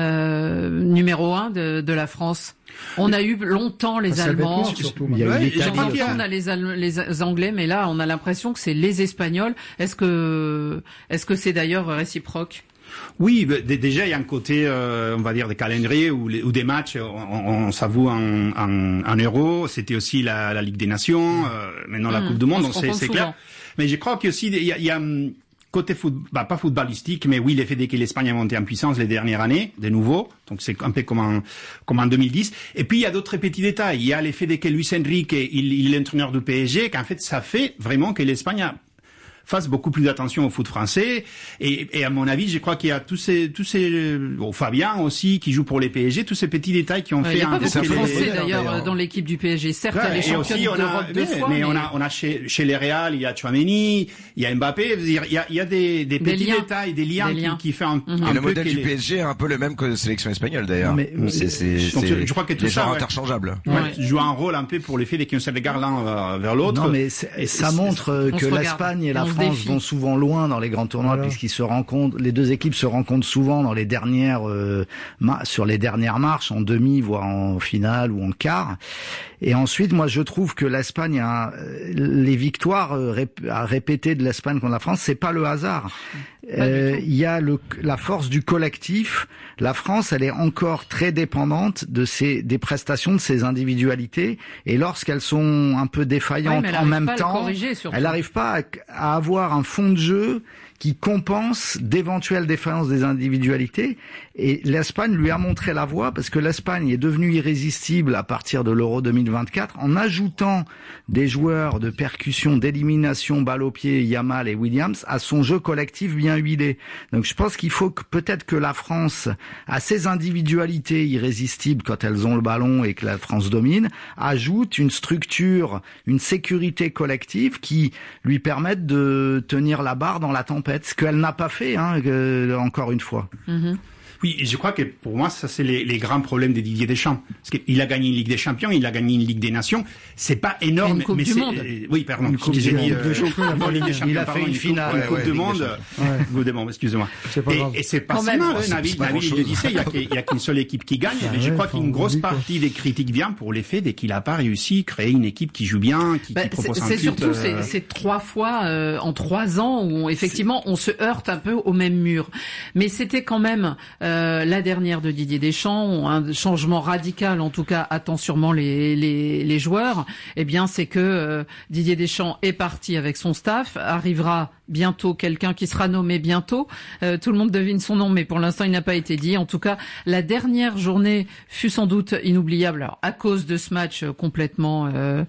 euh, numéro un de, de la France ? On a eu longtemps les Allemands. Surtout, il y a ouais, eu longtemps on a les, Al- les Anglais, mais là on a l'impression que c'est les Espagnols. Est-ce que est-ce que c'est d'ailleurs réciproque? Oui, bah, d- déjà il y a un côté, euh, on va dire, des calendriers ou, les, ou des matchs. On, on s'avoue en, en, en Euro, c'était aussi la, la Ligue des Nations, euh, maintenant la mmh, Coupe du Monde, donc c'est, c'est clair. Mais je crois qu'il y a aussi il y a, il y a côté foot, bah, pas footballistique, mais oui, l'effet dès que l'Espagne a monté en puissance les dernières années, de nouveau. Donc c'est un peu comme en, comme en deux mille dix. Et puis il y a d'autres petits détails. Il y a l'effet dès que Luis Enrique, il, il est l'entraîneur du P S G, qu'en fait ça fait vraiment que l'Espagne a fasse beaucoup plus d'attention au foot français. Et, et à mon avis, je crois qu'il y a tous ces, tous ces, bon, Fabien aussi, qui joue pour les P S G, tous ces petits détails qui ont ouais, fait un... Il n'y a pas beaucoup de Français, les... d'ailleurs, d'ailleurs, dans l'équipe du P S G. Certes, ouais, il y a les champions d'Europe deux fois. Mais, mais on a, on a chez, chez les Real, il y a Tchouaméni, il y a Mbappé, il y a, il y a des, des petits des détails, des liens, des liens. Qui, qui fait un, mm-hmm. un et le modèle du les... P S G est un peu le même que la sélection espagnole, d'ailleurs. Mais, c'est, c'est, donc, c'est, je crois que tout les ça, gens ouais. interchangeables. Ouais. Ouais. Joue un rôle un peu pour l'effet dès qu'on se regarde l'un vers l'autre. Non, mais ça montre que l'Espagne et la France France défi. Vont souvent loin dans les grands tournois voilà. puisqu'ils se rencontrent, les deux équipes se rencontrent souvent dans les dernières euh, ma- sur les dernières marches, en demi, voire en finale ou en quart. Et ensuite, moi, je trouve que l'Espagne a les victoires rép- à répéter de l'Espagne contre la France, c'est pas le hasard. Il euh, y a le, la force du collectif. La France, elle est encore très dépendante de ses des prestations de ses individualités. Et lorsqu'elles sont un peu défaillantes ouais, en même temps, corriger, elle n'arrive pas à, à avoir un fond de jeu qui compense d'éventuelles défaillances des individualités. Et l'Espagne lui a montré la voie parce que l'Espagne est devenue irrésistible à partir de l'Euro deux mille vingt-quatre en ajoutant des joueurs de percussion, d'élimination, balle au pied, Yamal et Williams, à son jeu collectif bien huilé. Donc je pense qu'il faut que peut-être que la France, à ses individualités irrésistibles quand elles ont le ballon et que la France domine, ajoute une structure, une sécurité collective qui lui permette de tenir la barre dans la tempête, ce qu'elle n'a pas fait, hein, euh, encore une fois. Mm-hmm. Oui, et je crois que pour moi, ça c'est les, les grands problèmes de Didier Deschamps. Parce qu'il a gagné une Ligue des Champions, il a gagné une Ligue des Nations. C'est pas énorme, une coupe mais du c'est. Monde. Euh, oui, pardon. Une coupe j'ai du dit, monde. Euh, Ligue des Champions, il a pardon, fait une finale. Une coupe, ouais, ouais, de monde. Coupe de monde, excusez-moi. C'est pas et, grave. et c'est pas Quand si même, mal. ouais, Nabil, Nabil, il le disait, il y a, il y a qu'une seule équipe qui gagne. Ah mais ouais, je crois qu'une grosse dit, partie des critiques vient pour l'effet dès qu'il a pas réussi à créer une équipe qui joue bien, qui, bah, qui propose c'est, un c'est foot, surtout euh... c'est, c'est trois fois euh, en trois ans où on, effectivement on se heurte un peu au même mur. Mais c'était quand même euh, la dernière de Didier Deschamps, un changement radical en tout cas attend sûrement les les, les joueurs. Eh bien c'est que euh, Didier Deschamps est parti avec son staff, arrivera bientôt quelqu'un qui sera nommé bientôt. Euh, tout le monde devine son nom, mais pour l'instant il n'a pas été dit. En tout cas, la dernière journée fut sans doute inoubliable, alors, à cause de ce match complètement euh,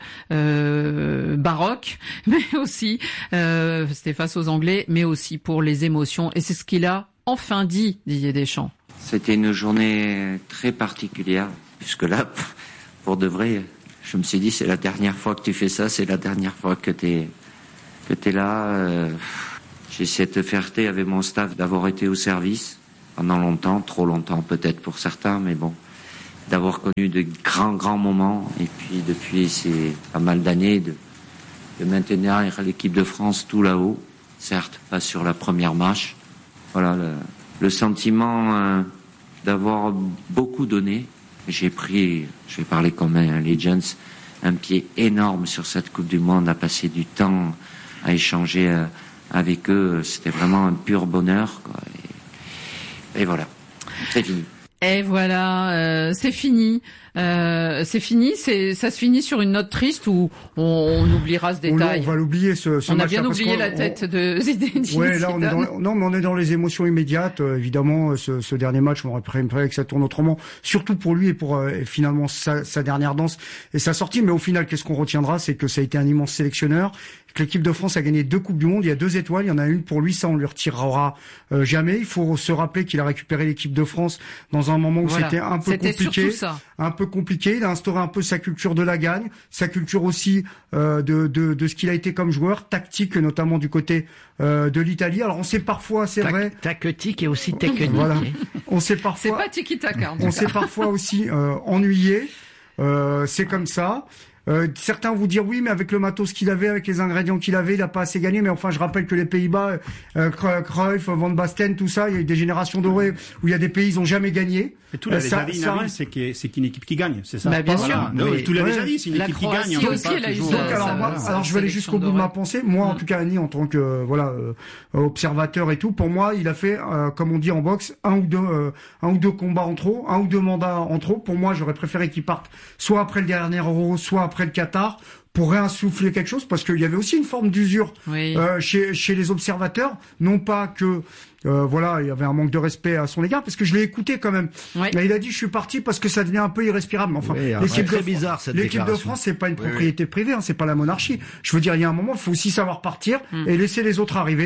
euh, baroque, mais aussi euh, c'était face aux Anglais, mais aussi pour les émotions. Et c'est ce qu'il a enfin dit, Didier Deschamps. C'était une journée très particulière, puisque là, pour de vrai, je me suis dit, c'est la dernière fois que tu fais ça, c'est la dernière fois que t'es, que t'es là. Euh, j'ai cette fierté avec mon staff d'avoir été au service pendant longtemps, trop longtemps peut-être pour certains, mais bon, d'avoir connu de grands, grands moments, et puis depuis ces pas mal d'années, de, de maintenir l'équipe de France tout là-haut, certes, pas sur la première marche. Voilà, le, le sentiment euh, d'avoir beaucoup donné. J'ai pris, je vais parler comme un Legends, un pied énorme sur cette Coupe du Monde, à passer du temps à échanger euh, avec eux. C'était vraiment un pur bonheur, quoi. Et, et voilà, c'est fini. Et voilà, euh, c'est fini. Euh, c'est fini. C'est ça se finit sur une note triste où on, on oubliera ce détail. On, on va l'oublier ce, ce on match. a bien oublié la on, tête de Zinedine Zidane. Ouais, là on est dans, non, mais on est dans les émotions immédiates. Euh, évidemment, ce, ce dernier match, on aurait préféré que ça tourne autrement, surtout pour lui et pour euh, finalement sa, sa dernière danse et sa sortie. Mais au final, qu'est-ce qu'on retiendra, c'est que ça a été un immense sélectionneur. Que l'équipe de France a gagné deux coupes du monde, il y a deux étoiles, il y en a une pour lui, ça on lui retirera euh, jamais. Il faut se rappeler qu'il a récupéré l'équipe de France dans un moment où voilà. c'était un peu c'était compliqué, ça. un peu compliqué. Il a instauré un peu sa culture de la gagne, sa culture aussi euh, de, de de ce qu'il a été comme joueur, tactique notamment du côté euh, de l'Italie. Alors on sait parfois, c'est Ta- vrai, tactique et aussi technique. Voilà, on sait parfois, c'est pas tiki-taka. On s'est parfois aussi euh, ennuyé. Euh, c'est comme ça. Euh, certains vous dire oui, mais avec le matos qu'il avait, avec les ingrédients qu'il avait, il a pas assez gagné. Mais enfin, je rappelle que les Pays-Bas, euh, Cruyff, Van Basten, tout ça, il y a eu des générations dorées où il y a des pays, ils ont jamais gagné. Et tout l'a déjà dit, Nabil, c'est que c'est qu'une équipe qui gagne, c'est ça. Bah, bien voilà. sûr. Non, Oui. tout l'a Ouais. déjà dit, c'est une La équipe Croatie qui gagne. aussi, elle a eu toujours, ça, Donc, euh, alors, ça, moi, ça, alors je vais aller sélection jusqu'au bout de ma dorée. pensée. Moi, en Mm. tout cas, Annie, en tant que euh, voilà euh, observateur et tout, pour moi, il a fait, euh, comme on dit en boxe, un ou deux, euh, un ou deux combats en trop, un ou deux mandats en trop. Pour moi, j'aurais préféré qu'il parte soit après le dernier Euro, soit après le Qatar, pour réinsuffler quelque chose, parce qu'il y avait aussi une forme d'usure Oui. euh, chez chez les observateurs, non pas que euh, voilà, il y avait un manque de respect à son égard, parce que je l'ai écouté quand même. Ouais. Là, il a dit je suis parti parce que ça devenait un peu irrespirable. Mais enfin, Oui, alors, l'équipe c'est de très Fran- bizarre, cette l'équipe de déclaration. France, c'est pas une Oui, propriété privée, hein, c'est pas la monarchie. Je veux dire, il y a un moment, il faut aussi savoir partir Mm. et laisser les autres arriver.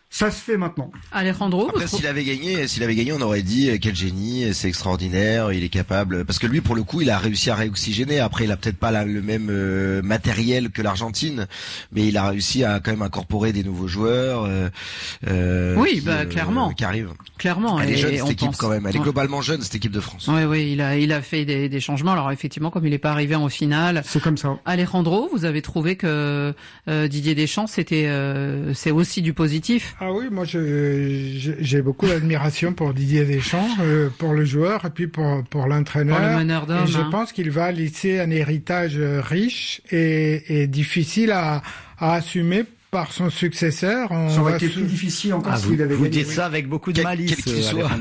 Ça se fait maintenant. Alejandro. Après, s'il avait gagné, s'il avait gagné, on aurait dit quel génie, c'est extraordinaire, il est capable. Parce que lui, pour le coup, il a réussi à réoxygéner. Après, il a peut-être pas la, le même euh, matériel que l'Argentine, mais il a réussi à quand même incorporer des nouveaux joueurs. Euh, euh, oui, qui, bah euh, clairement. Qui arrivent. Clairement. Elle est jeune et cette équipe pense... quand même. Elle est ouais. globalement jeune cette équipe de France. Oui, oui, il a, il a fait des, des changements. Alors effectivement, comme il n'est pas arrivé en finale. C'est comme ça. Alejandro, vous avez trouvé que euh, Didier Deschamps, c'était, euh, c'est aussi du positif. Ah oui, moi je j'ai beaucoup d'admiration pour Didier Deschamps, euh, pour le joueur et puis pour pour l'entraîneur. Pour le meneur d'hommes. Et je hein. pense qu'il va laisser un héritage riche et, et difficile à, à assumer par son successeur. On ça aurait été plus difficile encore ah, s'il vous, avait vous gagné. dites ça avec beaucoup de malice. Quel qu'il soit.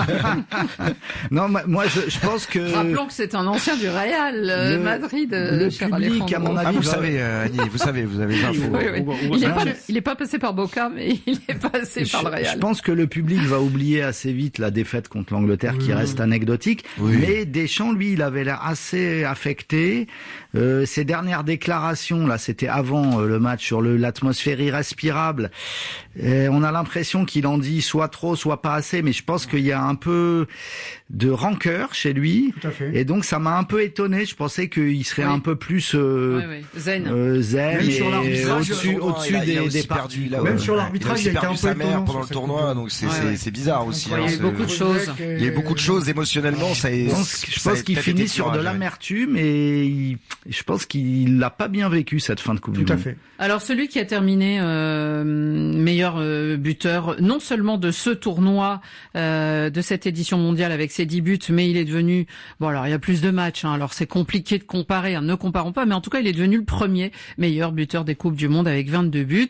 Non, moi je, je pense que... Rappelons que c'est un ancien du Real le, Madrid, le cher public, à mon avis, ah, vous va... savez, euh, Annie, vous savez, vous avez les infos. Oui, oui. Il n'est pas, il est pas passé par Boca, mais il est passé je, par le Real. Je pense que le public va oublier assez vite la défaite contre l'Angleterre, oui. qui reste anecdotique. Oui. Mais Deschamps, lui, il avait l'air assez affecté. Euh, ses dernières déclarations, là, c'était avant euh, le match sur le, l'atmosphère irrespirable. Et on a l'impression qu'il en dit soit trop, soit pas assez, mais je pense qu'il y a un peu de rancœur chez lui. Tout à fait. Et donc ça m'a un peu étonné. Je pensais qu'il serait oui. un peu plus euh, oui, oui. zen, euh, zen Même et sur l'arbitrage, au-dessus, au-dessus il a, des, il a des perdu, parties. là, Même ouais. sur l'arbitrage, il a, il a été un peu sa mère étonnant pendant le tournoi, donc c'est, ouais, c'est, ouais. c'est bizarre aussi. Il y a eu beaucoup de choses. Il y a eu beaucoup de choses émotionnellement. Ça est, je pense, je pense qu'il finit sur de l'amertume et il, je pense qu'il l'a pas bien vécu cette fin de Coupe Tout du à Monde. fait. Alors celui qui a terminé euh, meilleur euh, buteur, non seulement de ce tournoi, euh, de cette édition mondiale avec ses dix buts, mais il est devenu, bon alors il y a plus de matchs, hein, alors c'est compliqué de comparer, hein, ne comparons pas, mais en tout cas il est devenu le premier meilleur buteur des Coupes du Monde avec vingt-deux buts.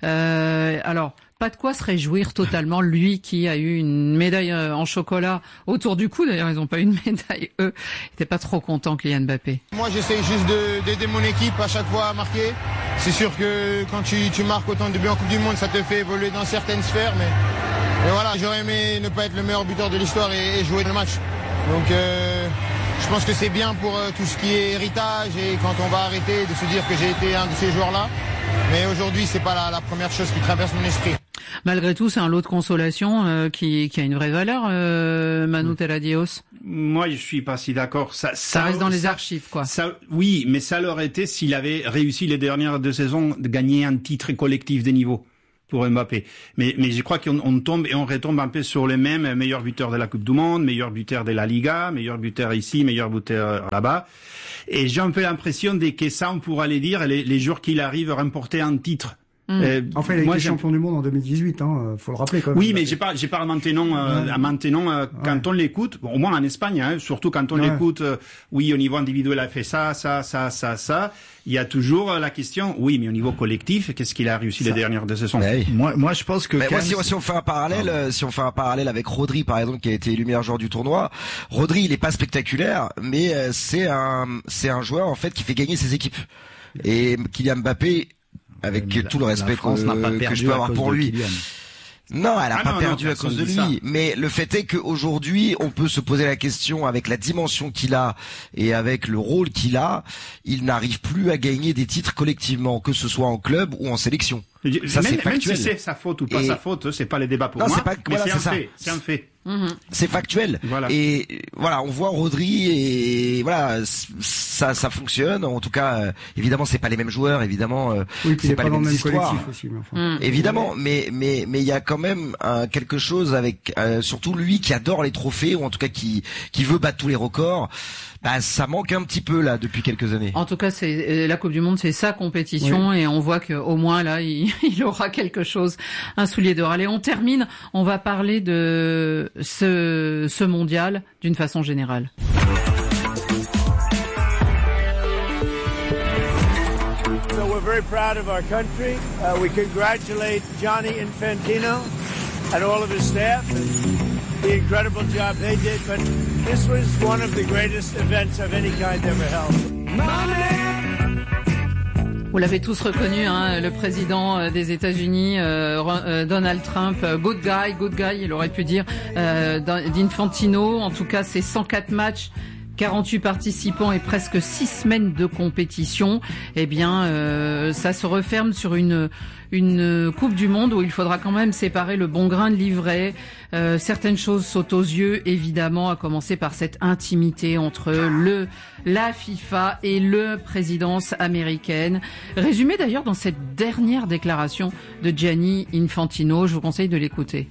Euh, alors pas de quoi se réjouir totalement, lui qui a eu une médaille en chocolat autour du cou. D'ailleurs, ils n'ont pas eu une médaille, eux. Ils n'étaient pas trop contents, Kylian Mbappé. Moi, j'essaye juste de, d'aider mon équipe à chaque fois à marquer. C'est sûr que quand tu, tu marques autant de buts en Coupe du Monde, ça te fait évoluer dans certaines sphères. Mais, mais voilà, j'aurais aimé ne pas être le meilleur buteur de l'histoire et, et jouer le match. Donc, euh, je pense que c'est bien pour euh, tout ce qui est héritage et quand on va arrêter de se dire que j'ai été un de ces joueurs-là. Mais aujourd'hui, c'est pas la, la première chose qui traverse mon esprit. Malgré tout, c'est un lot de consolation euh, qui, qui a une vraie valeur, euh, Manu Teladios. Moi, je suis pas si d'accord. Ça, ça, ça reste dans les ça, archives, quoi. Ça, oui, mais ça l'aurait été s'il avait réussi les dernières deux saisons de gagner un titre collectif des niveaux pour Mbappé. Mais, mais je crois qu'on on tombe et on retombe un peu sur les mêmes meilleurs buteurs de la Coupe du Monde, meilleur buteur de la Liga, meilleur buteur ici, meilleur buteur là-bas. Et j'ai un peu l'impression de que ça, on pourra les dire les, les jours qu'il arrive à remporter un titre. Mmh. Euh, enfin, il a été champion du monde en deux mille dix-huit, hein, faut le rappeler quand même. Oui, mais j'ai pas, j'ai pas maintenant, euh, ouais. maintenant euh, quand ouais. on l'écoute, bon, au moins en Espagne, hein, surtout quand on ouais. l'écoute, euh, oui, au niveau individuel, il a fait ça, ça, ça, ça, ça. Il y a toujours la question, oui, mais au niveau collectif, qu'est-ce qu'il a réussi ça. les dernières deux saisons? Bah oui. Moi, moi, je pense que. Mais moi, si, si on fait un parallèle, ah. si on fait un parallèle avec Rodri, par exemple, qui a été élu meilleur joueur du tournoi, Rodri, il est pas spectaculaire, mais euh, c'est un, c'est un joueur en fait qui fait gagner ses équipes. Et Kylian Mbappé, avec la, tout le respect que, que je peux avoir pour lui. Non, elle a ah pas non, perdu non, à cause de lui. Ça. Mais le fait est qu'aujourd'hui, on peut se poser la question avec la dimension qu'il a et avec le rôle qu'il a, il n'arrive plus à gagner des titres collectivement, que ce soit en club ou en sélection. Ça, même, c'est factuel. Même si c'est sa faute ou pas et... sa faute, c'est pas les débats pour non, moi. C'est pas, mais voilà, c'est, c'est un ça. fait. C'est un fait. Mmh. C'est factuel. Voilà. Et voilà, on voit Rodri et voilà, ça, ça fonctionne. En tout cas, euh, évidemment, c'est pas les mêmes joueurs, évidemment, euh, oui, c'est pas, pas les mêmes même histoires. Aussi, mais enfin. mmh. Évidemment, mais mais mais il y a quand même euh, quelque chose avec, euh, surtout lui qui adore les trophées ou en tout cas qui qui veut battre tous les records. Bah, ça manque un petit peu là depuis quelques années. En tout cas, c'est la Coupe du Monde, c'est sa compétition oui. et on voit qu'au moins là, il, il aura quelque chose, un soulier d'or. Allez, on termine. On va parler de ce, ce mondial d'une façon générale. So we're very proud of our country. Uh, we congratulate Gianni Infantino and all of his staff and the incredible job they did, but this was one of the greatest events of any kind ever held. Vous l'avez tous reconnu, hein, le président des États-Unis, euh, Donald Trump, good guy, good guy, il aurait pu dire, euh, d'Infantino. En tout cas, c'est cent quatre matchs quarante-huit participants et presque six semaines de compétition. Eh bien, euh, ça se referme sur une une Coupe du Monde où il faudra quand même séparer le bon grain de l'ivraie. Euh, certaines choses sautent aux yeux, évidemment, à commencer par cette intimité entre le la FIFA et le présidence américaine. Résumé d'ailleurs dans cette dernière déclaration de Gianni Infantino. Je vous conseille de l'écouter.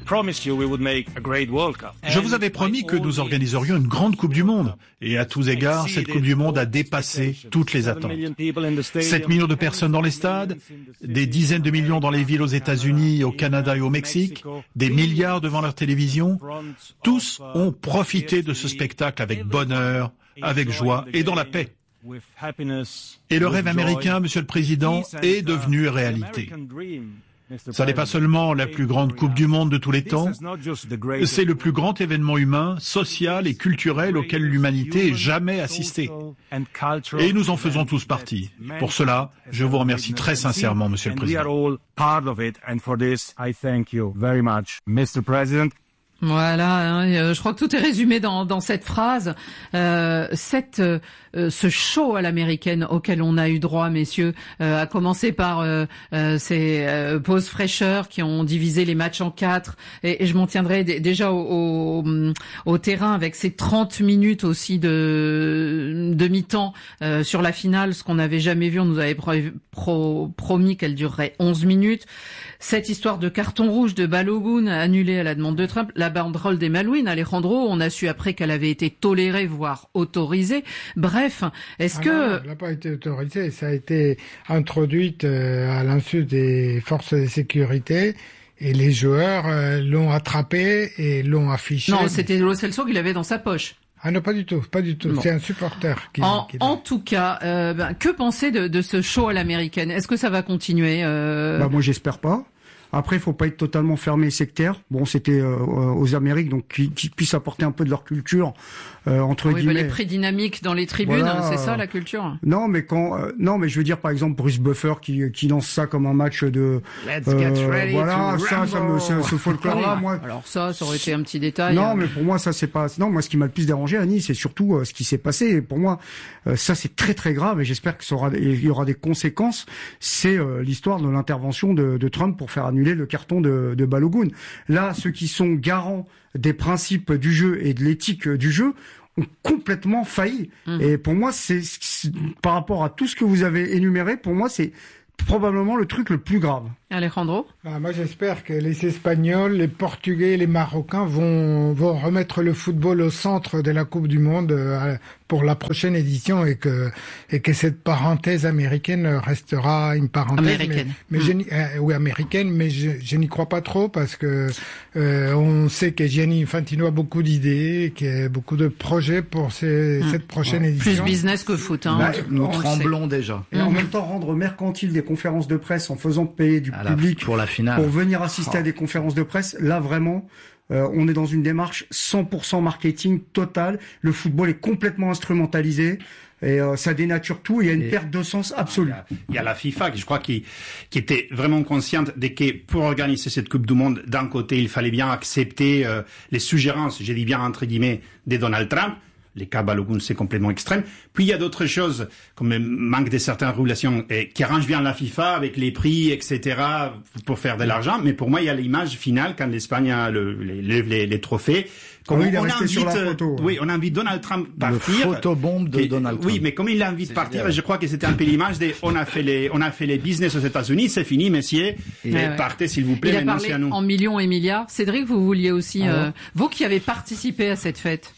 Je vous avais promis que nous organiserions une grande Coupe du Monde. Et à tous égards, cette Coupe du Monde a dépassé toutes les attentes. sept millions de personnes dans les stades, des dizaines de millions dans les villes aux États-Unis, au Canada et au Mexique, des milliards devant leur télévision. Tous ont profité de ce spectacle avec bonheur, avec joie et dans la paix. Et le rêve américain, Monsieur le Président, est devenu réalité. Ça n'est pas seulement la plus grande Coupe du Monde de tous les temps, c'est le plus grand événement humain, social et culturel auquel l'humanité ait jamais assisté. Et nous en faisons tous partie. Pour cela, je vous remercie très sincèrement, Monsieur le Président. Voilà, hein, je crois que tout est résumé dans, dans cette phrase. Euh, cette, euh, ce show à l'américaine auquel on a eu droit, messieurs, euh, a commencé par euh, euh, ces euh, pauses fraîcheurs qui ont divisé les matchs en quatre. Et, et je m'en tiendrai d- déjà au, au, au terrain avec ces trente minutes aussi de, de mi-temps euh, sur la finale, ce qu'on n'avait jamais vu. On nous avait pro, pro, promis qu'elle durerait onze minutes. Cette histoire de carton rouge de Balogun annulée à la demande de Trump, la banderole des Malouines, Alejandro, on a su après qu'elle avait été tolérée, voire autorisée. Bref, est-ce ah que... Non, elle n'a pas été autorisée, ça a été introduite euh, à l'insu des forces de sécurité. Et les joueurs euh, l'ont attrapé et l'ont affiché. Non, c'était Lo Celso qu'il avait dans sa poche. Ah non, pas du tout, pas du tout. Non. C'est un supporter. Qui, en, qui en tout cas, euh, ben, que penser de, de ce show à l'américaine? Est-ce que ça va continuer euh... Bah moi, j'espère pas. Après, il faut pas être totalement fermé et sectaire. Bon, c'était euh, aux Amériques, donc qu'ils qui puissent apporter un peu de leur culture, euh, entre oui, guillemets. Bah, les prix dynamiques dans les tribunes, voilà. C'est ça la culture. Non, mais quand, euh, non, mais je veux dire, par exemple, Bruce Buffer qui qui lance ça comme un match de. Let's euh, get ready voilà, to ça, ça me, ce, ce folklore-là, oui. moi. Alors ça, ça aurait été un petit détail. Non, mais pour moi, ça c'est pas. Non, moi, ce qui m'a le plus dérangé, Annie, c'est surtout euh, ce qui s'est passé. Et pour moi, euh, ça c'est très très grave. Et j'espère que ça aura, il y aura des conséquences. C'est euh, l'histoire de l'intervention de, de Trump pour faire annuler le carton de. de Balogun. Là, ceux qui sont garants des principes du jeu et de l'éthique du jeu ont complètement failli. Mmh. Et pour moi, c'est, c'est par rapport à tout ce que vous avez énuméré, pour moi, c'est probablement le truc le plus grave. Alejandro? Ah, moi, j'espère que les Espagnols, les Portugais, les Marocains vont vont remettre le football au centre de la Coupe du Monde euh, pour la prochaine édition et que et que cette parenthèse américaine restera une parenthèse américaine. Mais, mais mmh. je, euh, oui, américaine, mais je, je n'y crois pas trop parce que euh, on sait que Gianni Infantino a beaucoup d'idées, qu'il y a beaucoup de projets pour ces, mmh. cette prochaine ouais. édition. Plus business que foot, hein. Ouais, nous tremblons déjà. Et mmh. en même temps, rendre mercantile des conférences de presse en faisant payer du à public la, pour la finale, pour venir assister oh. à des conférences de presse, là vraiment, euh, on est dans une démarche cent pour cent marketing total. Le football est complètement instrumentalisé. Et euh, ça dénature tout, et il y a une et perte de sens absolue. Il y, a, il y a la FIFA, qui je crois, qui, qui était vraiment consciente de que pour organiser cette Coupe du Monde, d'un côté, il fallait bien accepter euh, les suggérances, j'ai dit bien entre guillemets, de Donald Trump. Les cas Balogun, c'est complètement extrême. Puis il y a d'autres choses, comme le manque de certaines régulations, et, qui arrangent bien la FIFA avec les prix, et cetera, pour faire de l'argent. Mais pour moi, il y a l'image finale quand l'Espagne a le, les, les, les trophées. Comme oui, on, on invite, sur la photo. Oui, on invite Donald Trump partir. Le photobombe de et, Donald Trump. Oui, mais comme il l'invite partir, génial. Je crois que c'était un peu l'image des, on a fait les, on a fait les business aux États-Unis, c'est fini, messieurs. Et ouais, partez, s'il vous plaît, il a maintenant parlé c'est à nous. En millions et milliards. Cédric, vous vouliez aussi, ah, euh, vous qui avez participé à cette fête.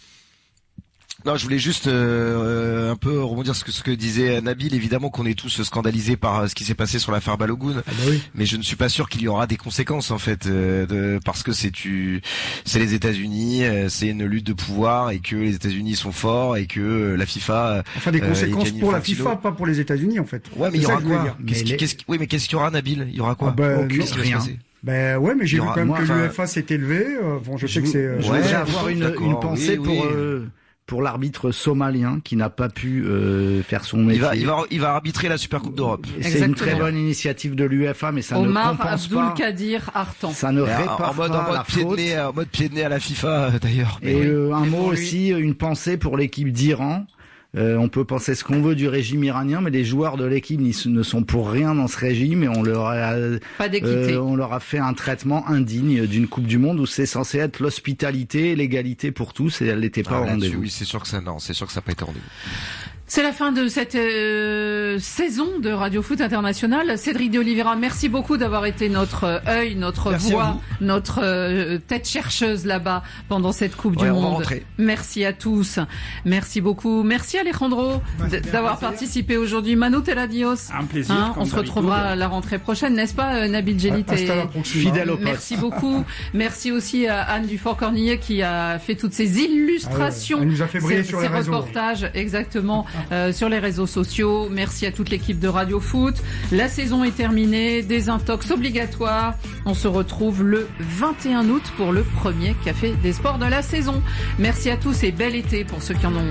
Non, je voulais juste euh, un peu rebondir sur ce que, ce que disait Nabil. Évidemment qu'on est tous scandalisés par ce qui s'est passé sur l'affaire Balogun, ah bah oui. mais je ne suis pas sûr qu'il y aura des conséquences en fait, euh, de, parce que c'est tu, c'est les États-Unis, euh, c'est une lutte de pouvoir et que les États-Unis sont forts et que euh, la FIFA. Enfin des conséquences euh, pour la FIFA, pas pour les États-Unis en fait. Ouais, mais il y aura quoi qu'est-ce qui, les... qu'est-ce qui, Oui, mais qu'est-ce qu'il y aura, Nabil? Il y aura quoi? Ah bah, Aucune, non, rien. Ben ouais, mais j'ai vu quand même moi, que l'U E F A s'est élevé. Euh, bon, je, je sais que c'est. Je voudrais avoir une, une pensée oui, oui. pour. Euh, pour l'arbitre somalien qui n'a pas pu euh, faire son métier. Il va, il va, il va arbitrer la Super Coupe d'Europe. C'est une très bonne initiative de l'U F A, mais ça Omar ne compense Abdul pas. Kadir Artan. Ça ne répare en mode, pas en mode la pied faute. de nez, en mode pied de nez à la FIFA d'ailleurs. Et Mais euh, un Mais mot pour lui- aussi, une pensée pour l'équipe d'Iran. Euh, on peut penser ce qu'on veut du régime iranien, mais les joueurs de l'équipe ne sont pour rien dans ce régime et on leur a, Pas d'équité. euh, on leur a fait un traitement indigne d'une Coupe du Monde où c'est censé être l'hospitalité et l'égalité pour tous et elle n'était pas Ah, au là-dessus, rendez-vous. oui, c'est sûr que ça, non, c'est sûr que ça n'a pas été au rendez-vous. C'est la fin de cette euh, saison de Radio Foot International. Cédric de Oliveira, merci beaucoup d'avoir été notre œil, notre Merci à voix, vous. notre euh, tête chercheuse là-bas pendant cette Coupe Ouais, du on va Monde. rentrer. Merci à tous. Merci beaucoup. Merci Alejandro d- d'avoir participé aujourd'hui. Manu Teladios. Un plaisir. Hein, comme on se d'habitude. retrouvera à la rentrée prochaine, n'est-ce pas, euh, Nabil Djellit et- Hasta la prochaine. Fidèle au poste. Merci beaucoup. Merci aussi à Anne Dufort-Cornillet qui a fait toutes ces illustrations. Ah ouais, elle nous a fait briller ces, sur ces les réseaux. reportages, exactement, euh, sur les réseaux sociaux. Merci à toute l'équipe de Radio Foot. La saison est terminée. Désintox obligatoire. On se retrouve le vingt et un août pour le premier Café des Sports de la saison. Merci à tous et bel été pour ceux qui en ont.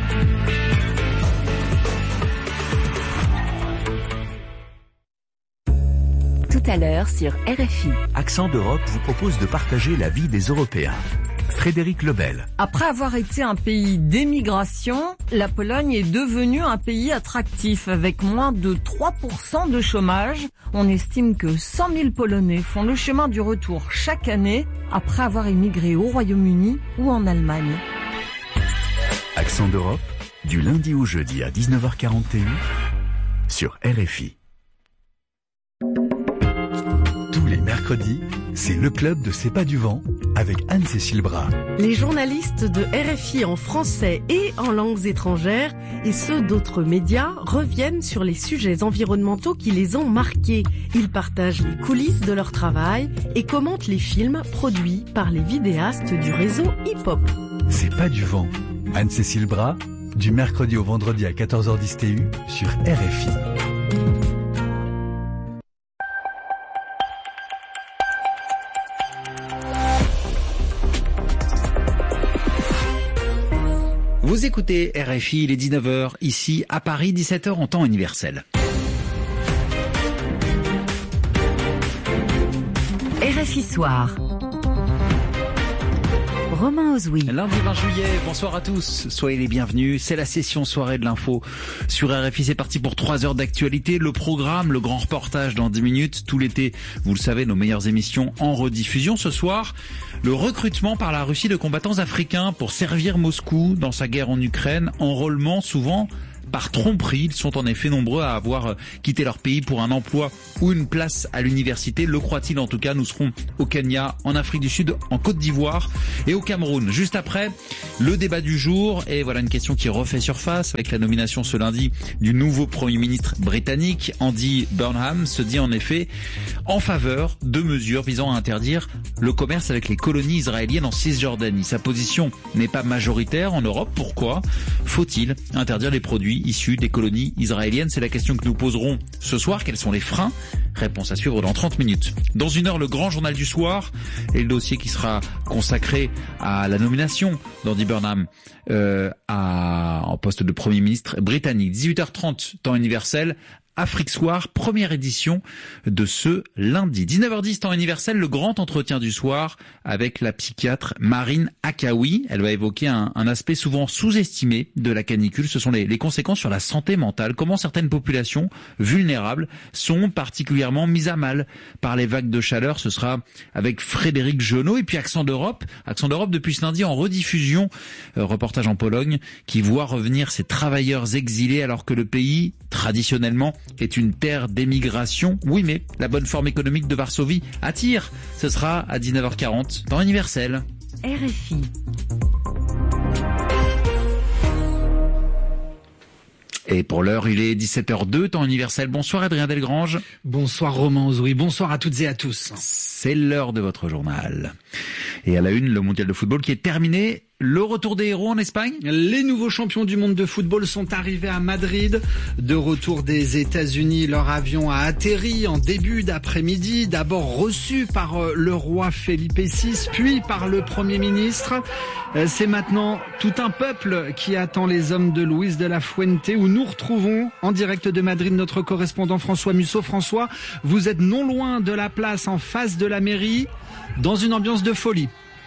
Tout à l'heure sur R F I. Accent d'Europe vous propose de partager la vie des Européens. Frédéric Lebel. Après avoir été un pays d'émigration, la Pologne est devenue un pays attractif avec moins de trois pour cent de chômage. On estime que cent mille Polonais font le chemin du retour chaque année après avoir émigré au Royaume-Uni ou en Allemagne. Accent d'Europe, du lundi au jeudi à dix-neuf heures quarante et un sur R F I. Tous les mercredis, c'est le club de C'est pas du vent avec Anne-Cécile Bras. Les journalistes de R F I en français et en langues étrangères et ceux d'autres médias reviennent sur les sujets environnementaux qui les ont marqués. Ils partagent les coulisses de leur travail et commentent les films produits par les vidéastes du réseau hip-hop. C'est pas du vent. Anne-Cécile Bras, du mercredi au vendredi à quatorze heures dix T U sur R F I. Vous écoutez R F I, il est dix-neuf heures, ici à Paris, dix-sept heures en temps universel. R F I Soir. Romain Ozoui. Lundi vingt juillet, bonsoir à tous, soyez les bienvenus, c'est la session soirée de l'info sur R F I, c'est parti pour trois heures d'actualité, le programme, le grand reportage dans dix minutes, tout l'été, vous le savez, nos meilleures émissions en rediffusion. Ce soir, le recrutement par la Russie de combattants africains pour servir Moscou dans sa guerre en Ukraine, enrôlement souvent par tromperie. Ils sont en effet nombreux à avoir quitté leur pays pour un emploi ou une place à l'université. Le croit-il en tout cas? Nous serons au Kenya, en Afrique du Sud, en Côte d'Ivoire et au Cameroun. Juste après, le débat du jour. Et voilà une question qui refait surface avec la nomination ce lundi du nouveau Premier ministre britannique. Andy Burnham se dit en effet en faveur de mesures visant à interdire le commerce avec les colonies israéliennes en Cisjordanie. Sa position n'est pas majoritaire en Europe. Pourquoi faut-il interdire les produits issus des colonies israéliennes? C'est la question que nous poserons ce soir. Quels sont les freins? Réponse à suivre dans trente minutes. Dans une heure, le grand journal du soir et le dossier qui sera consacré à la nomination d'Andy Burnham euh, à, en poste de Premier ministre britannique. dix-huit heures trente, temps universel. Afrique Soir, première édition de ce lundi. dix-neuf heures dix, temps universel, le grand entretien du soir avec la psychiatre Marine Akaoui. Elle va évoquer un, un aspect souvent sous-estimé de la canicule. Ce sont les, les conséquences sur la santé mentale. Comment certaines populations vulnérables sont particulièrement mises à mal par les vagues de chaleur. Ce sera avec Frédéric Genot. Et puis Accent d'Europe. Accent d'Europe depuis ce lundi en rediffusion. Euh, reportage en Pologne qui voit revenir ces travailleurs exilés alors que le pays, traditionnellement, est une terre d'émigration. Oui, mais la bonne forme économique de Varsovie attire. Ce sera à dix-neuf heures quarante, temps universel. R F I. Et pour l'heure, il est dix-sept heures deux, temps universel. Bonsoir Adrien Delgrange. Bonsoir Romain Ozoui, bonsoir à toutes et à tous. C'est l'heure de votre journal. Et à la une, le mondial de football qui est terminé. Le retour des héros en Espagne. Les nouveaux champions du monde de football sont arrivés à Madrid. De retour des États-Unis, leur avion a atterri en début d'après-midi. D'abord reçu par le roi Felipe six, puis par le Premier ministre. C'est maintenant tout un peuple qui attend les hommes de Luis de la Fuente, où nous retrouvons en direct de Madrid notre correspondant François Musso. François, vous êtes non loin de la place, en face de la mairie, dans une ambiance de folie.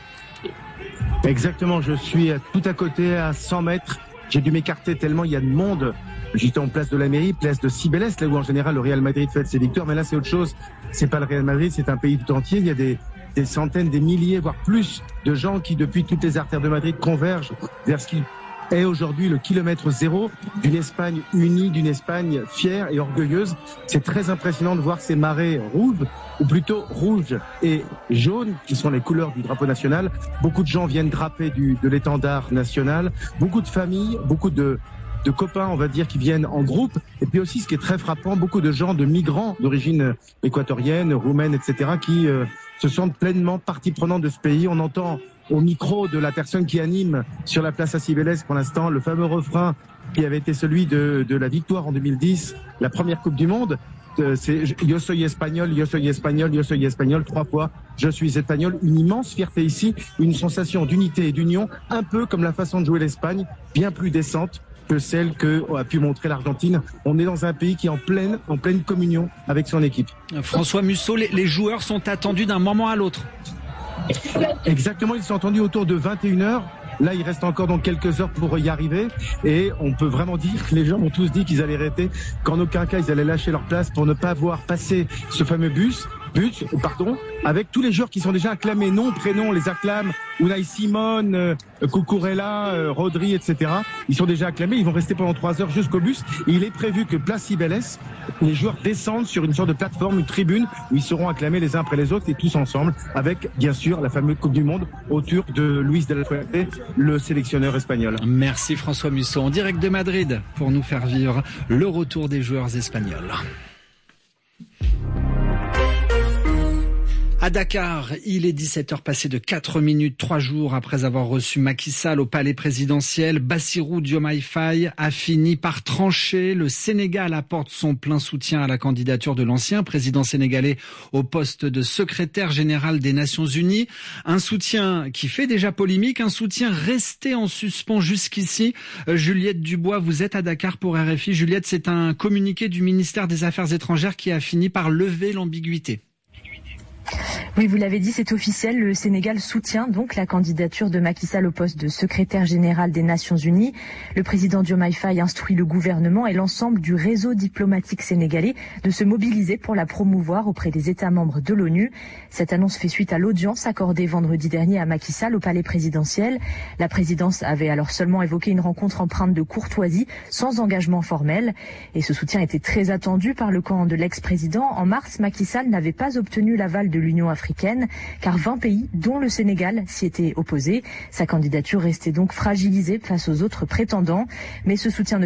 Exactement, je suis tout à côté, à cent mètres. J'ai dû m'écarter tellement il y a de monde. J'étais en place de la mairie, place de Cibeles, là où en général le Real Madrid fête ses victoires. Mais là, c'est autre chose. C'est pas le Real Madrid, c'est un pays tout entier. Il y a des, des centaines, des milliers, voire plus de gens qui, depuis toutes les artères de Madrid, convergent vers ce qui est aujourd'hui le kilomètre zéro d'une Espagne unie, d'une Espagne fière et orgueilleuse. C'est très impressionnant de voir ces marées rouges, ou plutôt rouges et jaunes, qui sont les couleurs du drapeau national. Beaucoup de gens viennent draper du, de l'étendard national. Beaucoup de familles, beaucoup de, de copains, on va dire, qui viennent en groupe. Et puis aussi, ce qui est très frappant, beaucoup de gens, de migrants d'origine équatorienne, roumaine, et cetera, qui euh, se sentent pleinement partie prenante de ce pays. On entend au micro de la personne qui anime sur la place à Cibeles pour l'instant le fameux refrain qui avait été celui de, de la victoire en deux mille dix, la première Coupe du Monde. Euh, c'est Yo soy espagnol, yo soy espagnol, yo soy espagnol, trois fois je suis espagnol. Une immense fierté ici, une sensation d'unité et d'union, un peu comme la façon de jouer l'Espagne, bien plus décente que celle que a pu montrer l'Argentine. On est dans un pays qui est en pleine, en pleine communion avec son équipe. François Musso, les, les joueurs sont attendus d'un moment à l'autre. Exactement, ils sont attendus autour de vingt et une heures. Là, il reste encore donc quelques heures pour y arriver. Et on peut vraiment dire que les gens ont tous dit qu'ils allaient arrêter, qu'en aucun cas, ils allaient lâcher leur place pour ne pas voir passer ce fameux bus. But, pardon, avec tous les joueurs qui sont déjà acclamés, nom, prénom, les acclament, Unai Simon, euh, Cucurella, euh, Rodri, et cetera. Ils sont déjà acclamés, ils vont rester pendant trois heures jusqu'au bus. Et il est prévu que place Cibeles, les joueurs descendent sur une sorte de plateforme, une tribune, où ils seront acclamés les uns après les autres et tous ensemble, avec bien sûr la fameuse Coupe du Monde autour de Luis de la Fuente, le sélectionneur espagnol. Merci François Musso, en direct de Madrid, pour nous faire vivre le retour des joueurs espagnols. À Dakar, il est dix-sept heures passées de quatre minutes, trois jours après avoir reçu Macky Sall au palais présidentiel. Bassirou Diomaye Faye a fini par trancher. Le Sénégal apporte son plein soutien à la candidature de l'ancien président sénégalais au poste de secrétaire général des Nations Unies. Un soutien qui fait déjà polémique, un soutien resté en suspens jusqu'ici. Juliette Dubois, vous êtes à Dakar pour R F I. Juliette, c'est un communiqué du ministère des Affaires étrangères qui a fini par lever l'ambiguïté. Oui, vous l'avez dit, c'est officiel. Le Sénégal soutient donc la candidature de Macky Sall au poste de secrétaire général des Nations Unies. Le président Diomaye Faye instruit le gouvernement et l'ensemble du réseau diplomatique sénégalais de se mobiliser pour la promouvoir auprès des États membres de l'ONU. Cette annonce fait suite à l'audience accordée vendredi dernier à Macky Sall au palais présidentiel. La présidence avait alors seulement évoqué une rencontre empreinte de courtoisie, sans engagement formel. Et ce soutien était très attendu par le camp de l'ex-président. En mars, Macky Sall n'avait pas obtenu l'aval de l'Union africaine, car vingt pays, dont le Sénégal, s'y étaient opposés. Sa candidature restait donc fragilisée face aux autres prétendants. Mais ce soutien ne